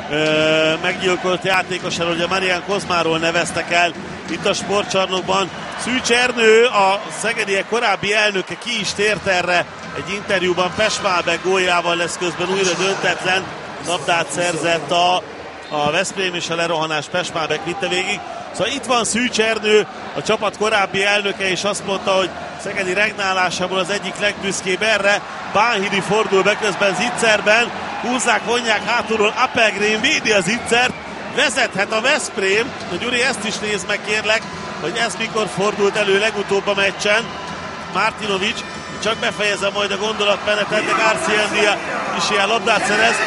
ö, meggyilkolt játékosáról, ugye Marián Kozmáról neveztek el itt a sportcsarnokban. Szűcs Ernő, a szegediek korábbi elnöke, ki is tért erre egy interjúban. Pestmálbek góljával lesz közben újra döntetlen. Labdát szerzett a, a Veszprém, és a lerohanás Pestmálbek vitte végig. Szóval itt van Szűcs Ernő, a csapat korábbi elnöke, és azt mondta, hogy szegedi regnálásából az egyik legbüszkébb erre. Bánhidi fordul be közben zicserben, húzzák, vonják hátulról, Appelgren védi az zicsert, vezethet a Veszprém. Na Gyuri, ezt is nézd meg kérlek, hogy ez mikor fordult elő legutóbb a meccsen. Martinovic, csak befejezem majd a gondolatmenetet, de Garcia is ilyen labdát szerez.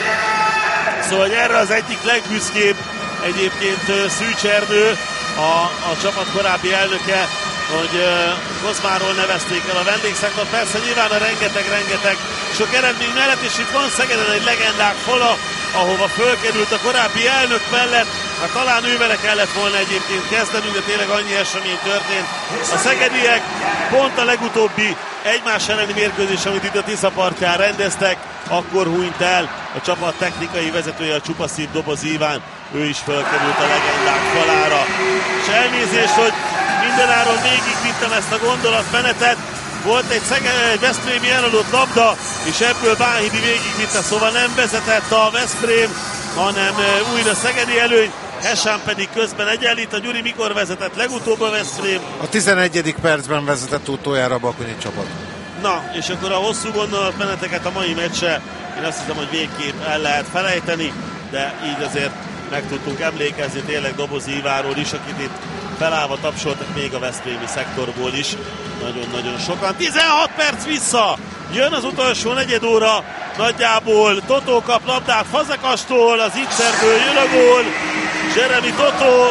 Szóval hogy erre az egyik legbüszkébb egyébként Szűcs Ernő, a, a csapat korábbi elnöke, hogy uh, Kozmáról nevezték el a vendégszektor. Persze nyilván a rengeteg-rengeteg sok eredmény mellett, és itt van Szegeden egy legendák fala, ahova fölkerült a korábbi elnök mellett. Hát talán ő vele kellett volna egyébként kezdenünk, de tényleg annyi esemény történt. A szegediek pont a legutóbbi egymás elleni mérkőzés, amit itt a Tisza partján rendeztek, akkor hunyt el a csapat technikai vezetője, a csupaszív Doboz Iván, ő is fölkerült a legendák falára. És elnézést, hogy mindenáron végigvittem ezt a gondolatmenetet. Volt egy, szege- egy veszprémi eladott labda, és ebből Bánhidi végigvitte, szóval nem vezetett a Veszprém, hanem újra szegedi előny. Hesán pedig közben egyenlít. A Gyuri mikor vezetett legutóbb a Veszprém? A tizenegyedik percben vezetett utoljára a bakonyi csapat. Na, és akkor a hosszú gondolatmeneteket a mai meccse, én azt hiszem, hogy végképp el lehet felejteni, de így azért meg tudtunk emlékezni tényleg Doboz Iváról is, akit itt felállva tapsoltak még a veszprémi szektorból is. Nagyon-nagyon sokan. tizenhat perc vissza! Jön az utolsó negyed óra, nagyjából Totó kap labdát Fazekastól, az X-erből jön a gól, Jeremy Totó,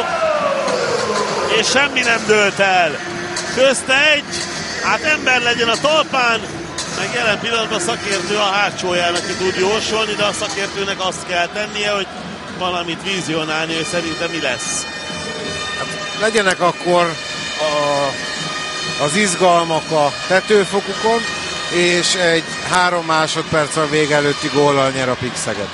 és semmi nem dőlt el. Közte egy, hát ember legyen a talpán, meg jelen pillanatban szakértő a hátsóján, aki tud jósolni, de a szakértőnek azt kell tennie, hogy valamit vizionálni, hogy szerintem mi lesz. Hát legyenek akkor a, az izgalmak a tetőfokukon, és egy három másodperc a vége előtti góllal nyer a Pixeget.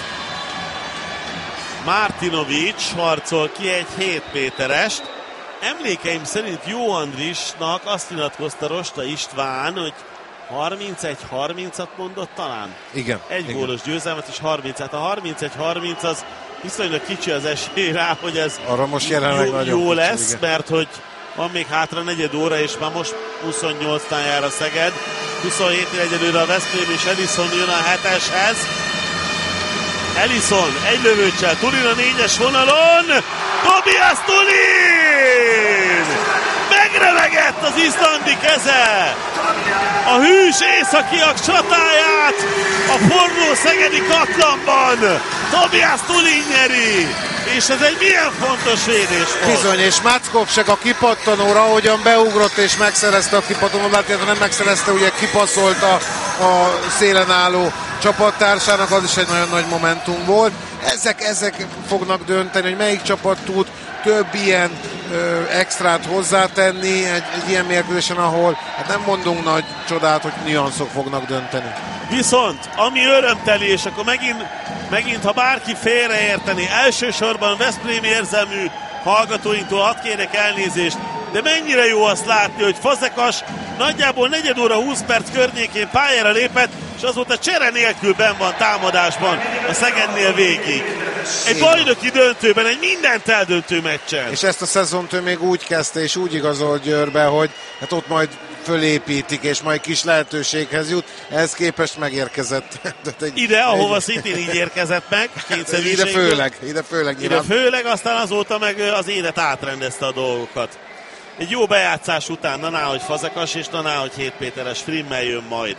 Martinovic harcol ki egy hét méterest. Emlékeim szerint Jó Andrisnak azt nyilatkozta Rosta István, hogy harmincegy harmincat mondott talán? Igen. Egy igen. gólos győzelmet és harminc. Hát a harmincegy harminc az viszonylag kicsi az esély rá, hogy ez arra most jelenleg jó, nagyon jó kicsi, lesz, igen. Mert hogy van még hátra negyed óra, és már most huszonnyolctán jár a Szeged. huszonhétre egyelőre a Veszprém, és Ellison jön a heteshez. Ellison egy lövőcsel, Tulin a négyes vonalon, Tobias Tulin! Megremegett az izlandi keze! A hűs északiak csatáját a forró szegedi katlanban Tobias Tulin nyeri! És ez egy milyen fontos védés volt. Bizony, és Mackovsek a kipattanóra, ahogyan beugrott és megszerezte a kipattanót, illetve nem megszerezte, ugye kipasszolt a, a szélen álló csapattársának, az is egy nagyon nagy momentum volt. Ezek, ezek fognak dönteni, hogy melyik csapat tud több ilyen ö, extrát hozzátenni egy, egy ilyen mérkőzésen, ahol hát nem mondunk nagy csodát, hogy nüanszok fognak dönteni. Viszont, ami örömteli, és akkor megint, megint ha bárki félreérteni, elsősorban veszprémi érzelmű hallgatóinktól hadd kérek elnézést, de mennyire jó azt látni, hogy Fazekas nagyjából negyed óra húsz perc környékén pályára lépett, és azóta csere nélkül benn van támadásban a Szegednél végig. Egy bajnoki döntőben, egy mindent eldöntő meccsen. És ezt a szezont ő még úgy kezdte, és úgy igazolt Győrbe, hogy hát ott majd fölépítik, és majd kis lehetőséghez jut. Ehhez képest megérkezett. egy, ide, ahova egy... szintén így érkezett meg. ide főleg, ide főleg ide főleg, aztán azóta meg az élet átrendezte a dolgokat. Egy jó bejátszás után, na ná, hogy Fazekas, és na ná, hogy hét Péteres Frimmel jön majd.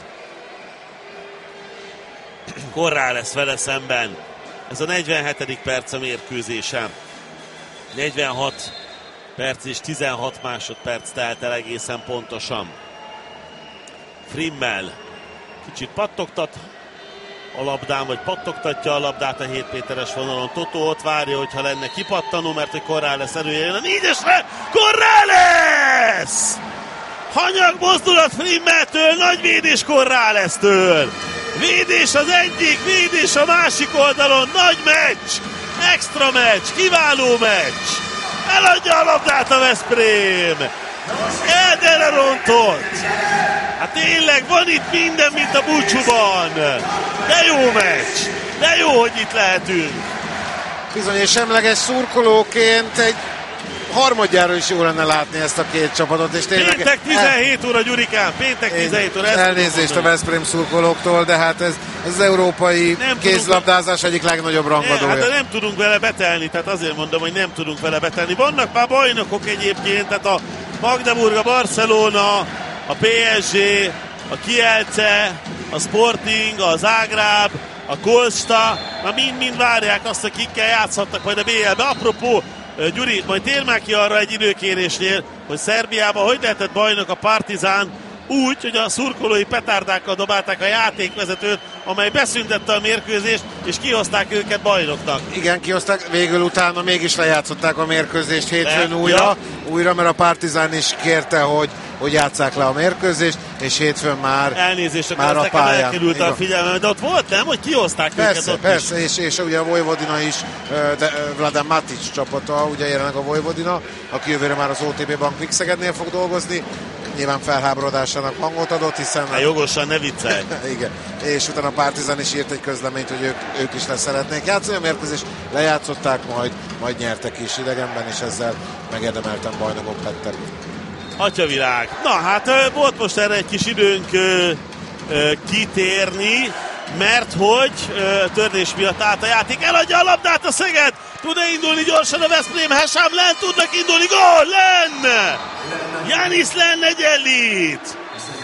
Korrá lesz vele szemben. Ez a negyvenhetedik perc a mérkőzésem. negyvenhat perc és tizenhat másodperc telt el egészen pontosan. Frimmel kicsit pattogtat a labdán, vagy pattogtatja a labdát a hét méteres vonalon. Totó ott várja, hogyha lenne kipattanó, mert hogy Corrales erője jön a négyesre. Corrales! Hanyag mozdulat Frimmeltől, nagy védés Corrales-től. Védés az egyik, védés a másik oldalon, nagy meccs, extra meccs, kiváló meccs. Eladja a labdát a Veszprém. Elderre rontott. Hát tényleg van itt minden, mint a búcsúban. De jó meccs, de jó, hogy itt lehetünk. Bizony, és semleges szurkolóként egy harmadjára is jó lenne látni ezt a két csapatot. És tényleg péntek tizenhét óra, Gyurikán, péntek tizenhét óra. Elnézést a Veszprém szurkolóktól, de hát ez, ez az európai nem kézlabdázás egyik legnagyobb rangadója. Hát nem tudunk vele betelni, tehát azért mondom, hogy nem tudunk vele betelni. Vannak már bajnokok egyébként, tehát a Magdeburg, a Barcelona, a pé es gé, a Kielce, a Sporting, a Zágráb, a Kolsta, már mind-mind várják azt, hogy kikkel játszhatnak majd a bé el-be. Apropó, Gyuri, majd tér már ki arra egy időkérésnél, hogy Szerbiában hogy lehetett bajnok a Partizán úgy, hogy a szurkolói petárdákkal dobálták a játékvezetőt, amely beszüntette a mérkőzést, és kihozták őket bajnoknak. Igen, kihozták, végül utána mégis lejátszották a mérkőzést hétfőn De, újra, ja. újra, mert a Partizán is kérte, hogy, hogy játsszák le a mérkőzést, és hétfőn már, Elnézést, már a pályán. Elkerült a figyelmem, de ott volt, nem? Hogy kihozták persze, őket ott persze, is. és, és ugye a Vojvodina is, de Vladan Matic csapata, ugye jelenleg a Vojvodina, aki jövőre már az o té pé Bank Vixegednél fog dolgozni, nyilván felháborodásának hangot adott, hiszen... Hát jogosan, ne viccelj! Igen, és utána a Partizán is írt egy közleményt, hogy ők, ők is le szeretnék játszani, a mérkőzést lejátszották, majd, majd nyertek is idegenben, és ezzel megérdemelten bajnokok lettek. Atyavilág. Na hát volt most erre egy kis időnk ö, ö, kitérni, mert hogy ö, törés miatt állt a játék. Eladja a labdát a Szeged! Tud-e indulni gyorsan a Veszprém? Hesám Len tudnak indulni. Gól! Len! Jánisz Len egyenlít!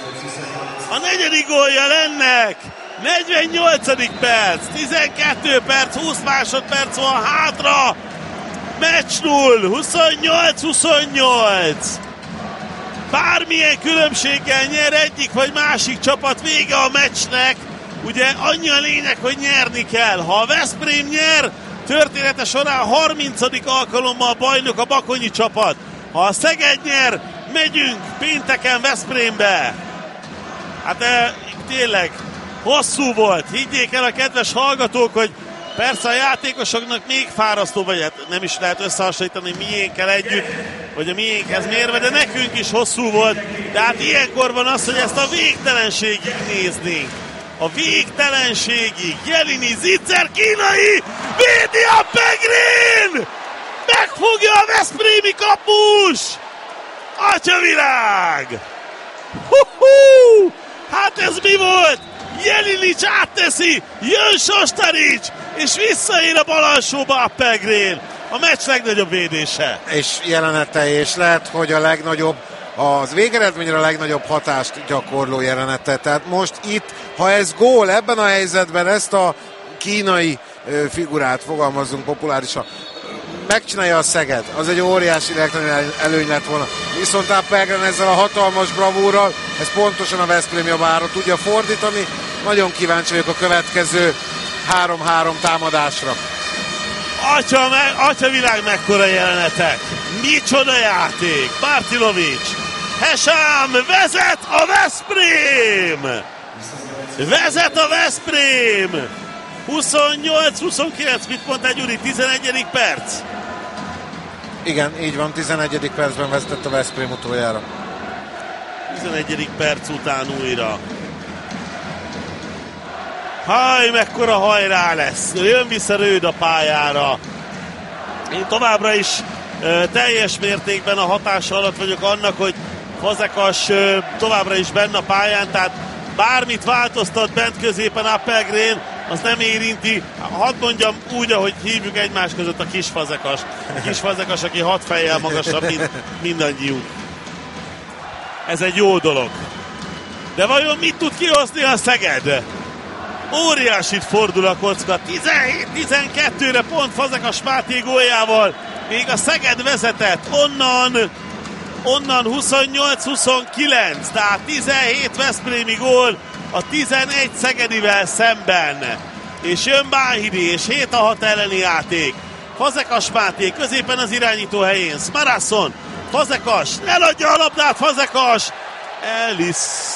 A negyedik gólja Lennek! negyvennyolcadik perc, tizenkettő perc, húsz másodperc van hátra! Meccs null, huszonnyolc huszonnyolc! Bármilyen különbséggel nyer egyik vagy másik csapat, vége a meccsnek. Ugye annyi a lényeg, hogy nyerni kell. Ha a Veszprém nyer, története során harmincadik alkalommal bajnok a bakonyi csapat. Ha a Szeged nyer, megyünk pénteken Veszprémbe. Hát e, tényleg hosszú volt. Higgyék el a kedves hallgatók, hogy persze a játékosoknak még fárasztó, vagy hát nem is lehet összehasonlítani miénkkel együtt, vagy a miénkhez mérve, de nekünk is hosszú volt. De hát ilyenkor van az, hogy ezt a végtelenségig néznénk. A végtelenségig. Jelini Zicser kínai védi a Pegrin! Megfogja a veszprémi kapus! Atyavilág! Hú-hú! Hát ez mi volt? Jelinics átteszi, jön Sostarics, és visszaér a bal alsóba a Pegrin. A meccs legnagyobb védése. És jelenete, és lehet, hogy a legnagyobb, az végeredményre a legnagyobb hatást gyakorló jelenete. Tehát most itt, ha ez gól ebben a helyzetben, ezt a kínai figurát fogalmazzunk populárisan, megcsinálja a Szeged, az egy óriási előny lett volna. Viszont a Pegrin ezzel a hatalmas bravúrral, ez pontosan a Veszprém javára tudja fordítani. Nagyon kíváncsi vagyok a következő három-három támadásra. Atya, me, atyavilág, mekkora jelenetek! Micsoda játék! Bartilovics! Hesám, vezet a Veszprém! Vezet a Veszprém! huszonnyolc huszonkilenc, mit mondtál Gyuri? tizenegyedik perc? Igen, így van, tizenegyedik percben vezetett a Veszprém utoljára. tizenegyedik perc után újra. Haj, mekkora hajrá lesz! Jön vissza Rőd a pályára. Én továbbra is ö, teljes mértékben a hatása alatt vagyok annak, hogy Fazekas ö, továbbra is benne a pályán, tehát bármit változtat bent középen a Pegrin, az nem érinti. Hadd mondjam úgy, ahogy hívjuk egymás között a kis Fazekas. A kis Fazekas, aki hat fejjel magasabb, mint mindannyiunk. Ez egy jó dolog. De vajon mit tud kihozni a Szeged? Óriásit fordul a kocka. tizenhét tizenkettőre pont Fazekas Máté góljával. Még a Szeged vezetett. Onnan, onnan huszonnyolc huszonkilenc. Tehát tizenhét veszprémi gól. a tizenegy Szegedivel szemben. És jön Báhidi, és hét a hat elleni játék. Fazekas Máté középen az irányító helyén. Smarason, Fazekas, eladja a labdát, Fazekas. Ellis.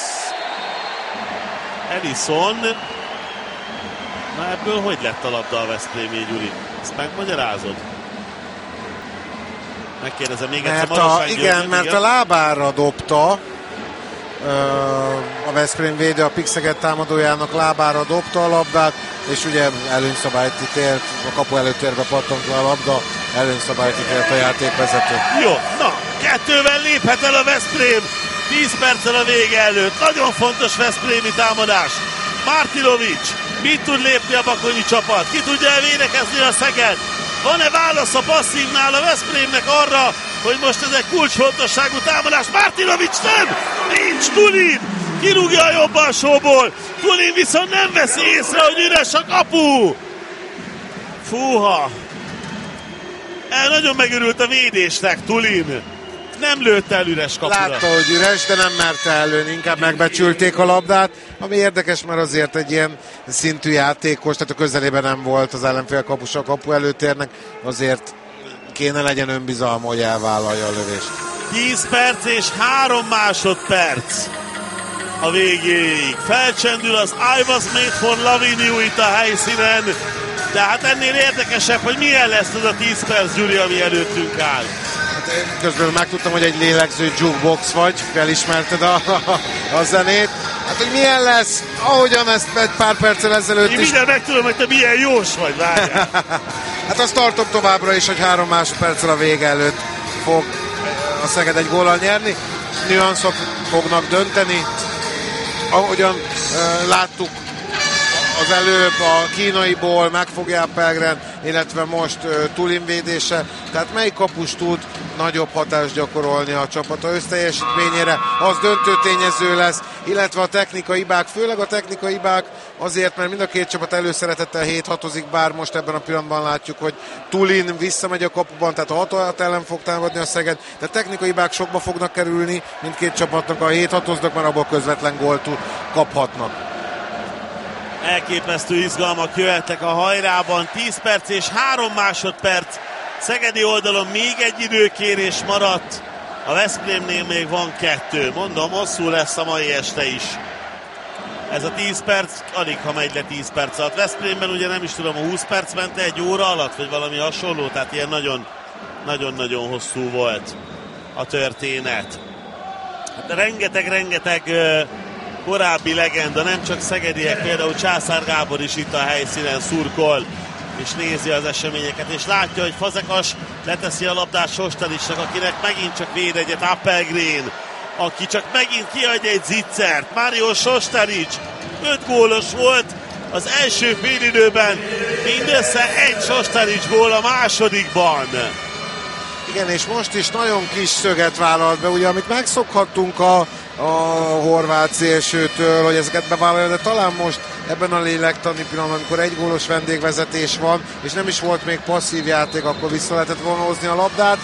Ellison. Na ebből hogy lett a labda a Veszprémé, Gyuri? Ezt megmagyarázod? Megkérdezem még egyszer. Mert a, igen, György, mert igen. a lábára dobta a Veszprém védő, a Pixeget támadójának lábára dobta a labdát, és ugye előnyszabályt ítélt, a kapu előtérbe pattant le a labda, előnyszabályt ítélt a játékvezető. Jó, na, kettővel léphet el a Veszprém, tíz perccel a vége előtt. Nagyon fontos veszprémi támadás. Martinovic, mit tud lépni a bakonyi csapat? Ki tudja elvédekezni a Szeged? Van-e válasz a passzívnál a Veszprémnek arra, hogy most ez egy kulcsfontosságú támadás? Martinovic nem! Nincs Tulin! Kirúgja a jobb alsóból. Tulin viszont nem veszi észre, hogy üres a kapu. Fúha! El nagyon megörült a védésnek Tulin. Nem lőtt el üres kapura. Látta, hogy üres, de nem merte előni, inkább megbecsülték a labdát, ami érdekes, mert azért egy ilyen szintű játékos, tehát a közelében nem volt az ellenfél kapusa a kapu előtérnek, azért kéne legyen önbizalma, hogy elvállalja a lövést. tíz perc és három másodperc a végéig. Felcsendül az I was made for loving you itt a helyszínen, de hát ennél érdekesebb, hogy milyen lesz az a tíz perc, Gyuri, ami előttünk áll. Közben megtudtam, hogy egy lélegző jukebox vagy, felismerted a, a, a zenét. Hát, hogy milyen lesz, ahogyan ezt egy pár perccel ezelőtt Én is... Én minden megtudom, hogy te milyen jós vagy, várjál. Hát azt tartom továbbra is, hogy három másodperccel a vége előtt fog a Szeged egy góllal nyerni. Nüanszok fognak dönteni. Ahogyan uh, láttuk az előbb a kínaiból, megfogja Pelgren, illetve most uh, Tulin védése. Tehát melyik kapus tud nagyobb hatást gyakorolni a csapata összteljesítményére, az döntő tényező lesz, illetve a technikai hibák, főleg a technikai hibák azért, mert mind a két csapat előszeretettel hét hatozik, bár most ebben a pillanatban látjuk, hogy Tulin visszamegy a kapuban, tehát a hat ellen fog támadni a Szeged, de technikai hibák sokba fognak kerülni mindkét csapatnak, a hét hatoznak, mert abból közvetlen gólt kaphatnak. Elképesztő izgalmak jöhettek a hajrában, tíz perc és három másodperc. Szegedi oldalon még egy időkérés maradt, a Veszprémnél még van kettő. Mondom, hosszú lesz a mai este is. Ez a tíz perc, alig ha megy le tíz perc alatt. Veszprémben ugye nem is tudom, a húsz perc ment egy óra alatt, vagy valami hasonló, tehát ilyen nagyon, nagyon-nagyon hosszú volt a történet. Hát rengeteg-rengeteg uh, korábbi legenda, nem csak szegediek, például Császár Gábor is itt a helyszínen szurkol, és nézi az eseményeket, és látja, hogy Fazekas leteszi a labdát Sostaricsnak, akinek megint csak véd egyet Appelgren, aki csak megint kiadja egy zicsert. Mário Sostarics öt gólos volt az első félidőben, mindössze egy Sostarics gól a másodikban. Igen, és most is nagyon kis szöget vállalt be, ugye, amit megszokhattunk a a horvát szélsőtől, hogy ezeket bevállalja, de talán most ebben a lélektani pillanatban, amikor egy gólos vendégvezetés van, és nem is volt még passzív játék, akkor vissza lehetett volna hozni a labdát.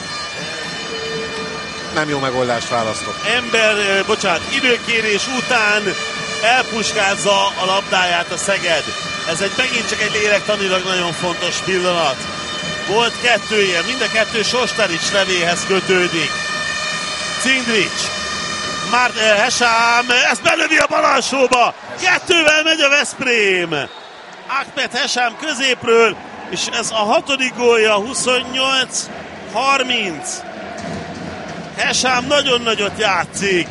Nem jó megoldást választott. Ember, bocsánat, időkérés után elpuskázza a labdáját a Szeged. Ez egy megint csak egy lélektanilag nagyon fontos pillanat. Volt kettő ilyen, mind a kettő Sostarics nevéhez kötődik. Cindrics, Már Hesám, ezt belövi a bal alsóba. Kettővel megy a Veszprém. Ahmed Hesám középről, és ez a hatodik gólja, huszonnyolc harminc. Hesám nagyon nagyot játszik.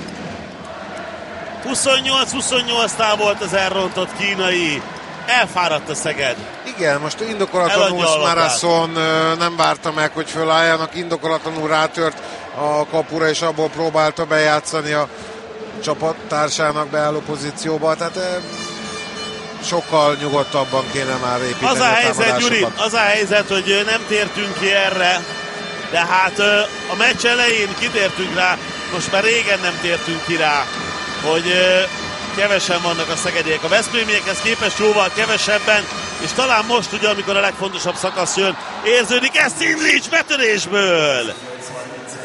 huszonnyolc huszonnyolcnál volt az elrontott kínai. Elfáradt a Szeged. Igen, most indokolatlanul Smarason nem várta meg, hogy fölálljanak, indokolatlanul rátört a kapura, és abból próbálta bejátszani a csapattársának beálló pozícióba, tehát sokkal nyugodtabban kéne már építeni az a, a helyzet, Gyuri, az a helyzet, hogy nem tértünk ki erre, de hát a meccs elején kitértünk rá, most már régen nem tértünk ki rá, hogy kevesen vannak a szegediek. A veszprémiekhez képest jóval kevesebben, és talán most ugye, amikor a legfontosabb szakasz jön, érződik ez Cindrics betörésből!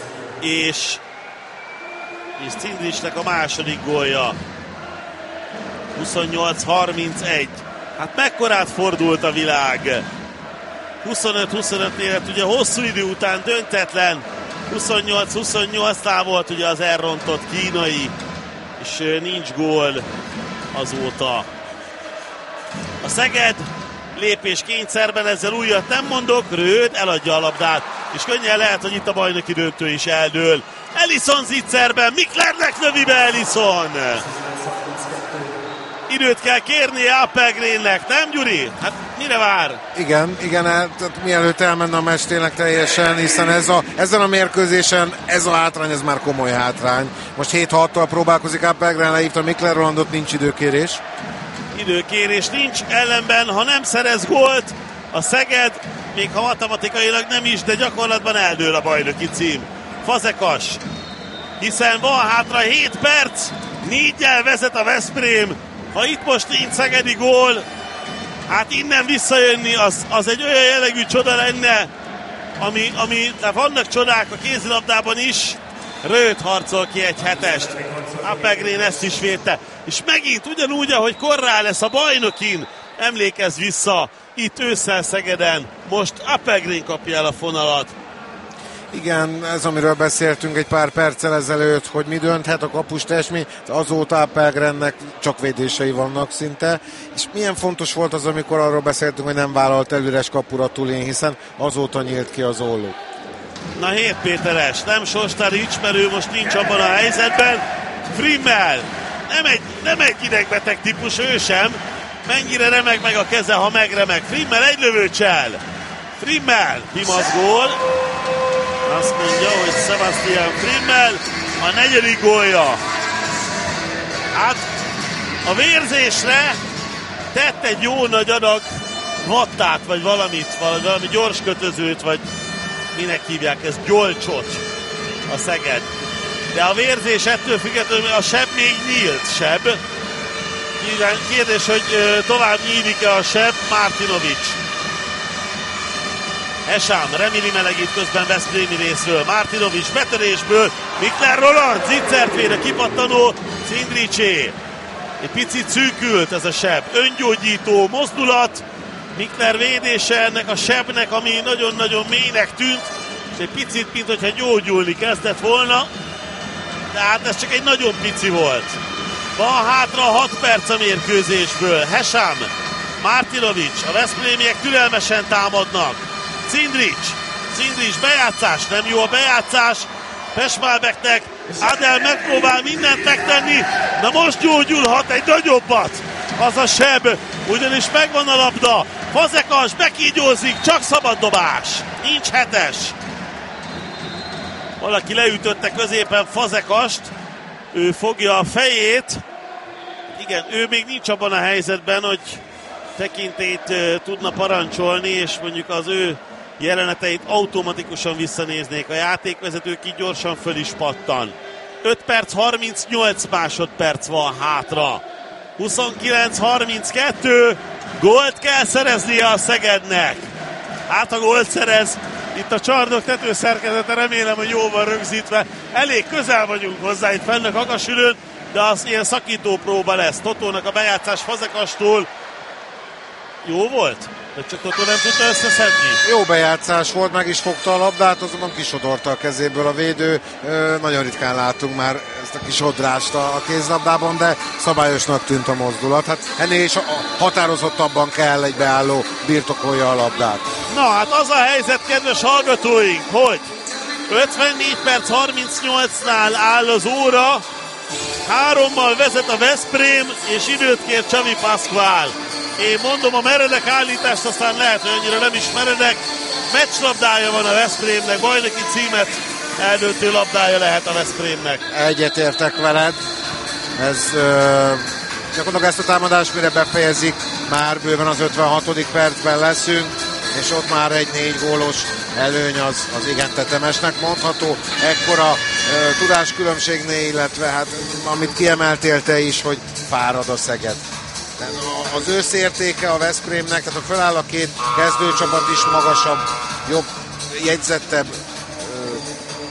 És, és Cindricsnek a második gólja. huszonnyolc harmincegy. Hát mekkorát fordult a világ. huszonöt huszonöt-nél lett ugye hosszú idő után döntetlen. huszonnyolc huszonnyolcnál volt ugye az elrontott kínai, és nincs gól azóta. A Szeged lépés kényszerben, ezzel újat nem mondok, Röd eladja a labdát, és könnyen lehet, hogy itt a bajnoki döntő is eldől. Ellison zicserben, Miklernek lövi be Ellison. Időt kell kérnie Appelgrennek, nem Gyuri? Hát mire vár? Igen, igen, tehát mielőtt elmenne a meccs tényleg teljesen, hiszen ez a, ezen a mérkőzésen ez a hátrány, ez már komoly hátrány. Most hét hattal próbálkozik Appelgren, lehívta Mikler Rolandot, nincs időkérés. Időkérés nincs, ellenben, ha nem szerez gólt, a Szeged, még ha matematikailag nem is, de gyakorlatban eldől a bajnoki cím. Fazekas, hiszen van hátra hét perc, néggyel vezet a Veszprém. Ha itt most nincs szegedi gól, hát innen visszajönni, az, az egy olyan jellegű csoda lenne, ami, ami de vannak csodák a kézilabdában is. Röd harcol ki egy hetest. Appelgren ezt is védte. És megint ugyanúgy, ahogy korrá lesz a bajnokin, emlékezz vissza, itt ősszel Szegeden, most Appelgren kapja el a fonalat. Igen, ez amiről beszéltünk egy pár perccel ezelőtt, hogy mi dönthet a kapus testmény, azóta Appelgrennek csak védései vannak szinte, és milyen fontos volt az, amikor arról beszéltünk, hogy nem vállalt el üres kapura Tulin, hiszen azóta nyílt ki az olló. Na hét Péteres, nem Sostarics, mert ő most nincs abban a helyzetben. Frimmel, nem egy, nem egy idegbeteg típus, ő sem. Mennyire remeg meg a keze, ha megremeg. Frimmel egy lövőcsel. Frimmel, Pimasz gól. Azt mondja, hogy Sebastian Frimmel a negyedik gólja. Hát a vérzésre tett egy jó nagy adag vattát, vagy valamit, valami gyors kötözőt, vagy minek hívják ezt, gyolcsot a Szeged. De a vérzés ettől függetlenül a seb még nyílt, seb. Kérdés, hogy tovább nyílik-e a seb, Martinovics. Esám, Remili melegít közben Veszprémi részről. Martinovics betörésből, Mikler Roland, Zicsert véd a kipattanó, Cindricsé. Egy picit szűkült ez a seb. Öngyógyító mozdulat, Mikler védése ennek a sebnek, ami nagyon-nagyon mélynek tűnt, és egy picit, mint hogyha gyógyulni kezdett volna, de hát ez csak egy nagyon pici volt. Van hátra hat perc a mérkőzésből. Hesam, Martinovics, a veszprémiek türelmesen támadnak. Cindrics, Cindrics bejátszás, nem jó a bejátszás, Pesmálbeknek, Adel megpróbál mindent megtenni, na most gyógyulhat egy nagyobbat, az a seb, ugyanis megvan a labda, Fazekas bekígyózik, csak szabad dobás, nincs hetes. Valaki leütötte középen Fazekast, ő fogja a fejét, igen, ő még nincs abban a helyzetben, hogy tekintélyt uh, tudna parancsolni, és mondjuk az ő jeleneteit automatikusan visszanéznék a játékvezetők, így gyorsan föl is pattan. öt perc harmincnyolc másodperc van hátra. huszonkilenc harminckettő, gólt kell szereznie a Szegednek. Hát a gólt szerez, itt a csarnok tetőszerkezete, remélem, hogy jó van rögzítve. Elég közel vagyunk hozzá itt fenn a Kakasülőn, de az ilyen szakító próba lesz. Totónak a bejátszás Fazekastól. Jó volt? De csak Totó nem tudta összeszedni. Jó bejátszás volt, meg is fogta a labdát, azonban kisodorta a kezéből a védő. Ö, nagyon ritkán látunk már ezt a kisodrást a, a kézlabdában, de szabályosnak tűnt a mozdulat. Hát ennél is határozottabban kell egy beálló birtokolja a labdát. Na hát az a helyzet, kedves hallgatóink, hogy ötvennégy perc harmincnyolcnál áll az óra, hárommal vezet a Veszprém, és időt kér Csavi Pascual. Én mondom a meredek állítást, aztán lehet, hogy annyira nem is meredek. Meccslabdája van a Veszprémnek, bajnoki címet eldöntő labdája lehet a Veszprémnek. Egyetértek veled. Ez ö, gyakorlatilag ezt a támadást mire befejezik, már bőven az ötvenhatodik percben leszünk, és ott már egy négy gólos előny az, az igen tetemesnek mondható. Ekkora ö, tudáskülönbségnél, illetve hát amit kiemeltél te is, hogy fárad a Szeged. Az összértéke a Veszprémnek, tehát a föláll a két kezdőcsapat is magasabb, jobb, jegyzettebb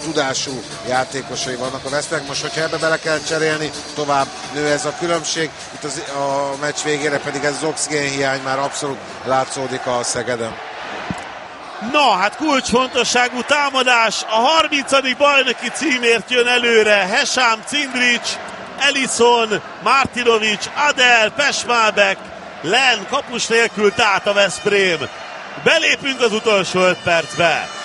tudású játékosai vannak a Veszprémnek. Most, hogyha ebbe bele kell cserélni, tovább nő ez a különbség. Itt az, a meccs végére pedig ez az oxigén hiány már abszolút látszódik a Szegeden. Na, hát kulcsfontosságú támadás, a harmincadik bajnoki címért jön előre. Hesám, Cindric, Ellison, Martinovic, Adel, Pesmálbek, Len, kapus nélkül tát a Veszprém. Belépünk az utolsó öt percbe.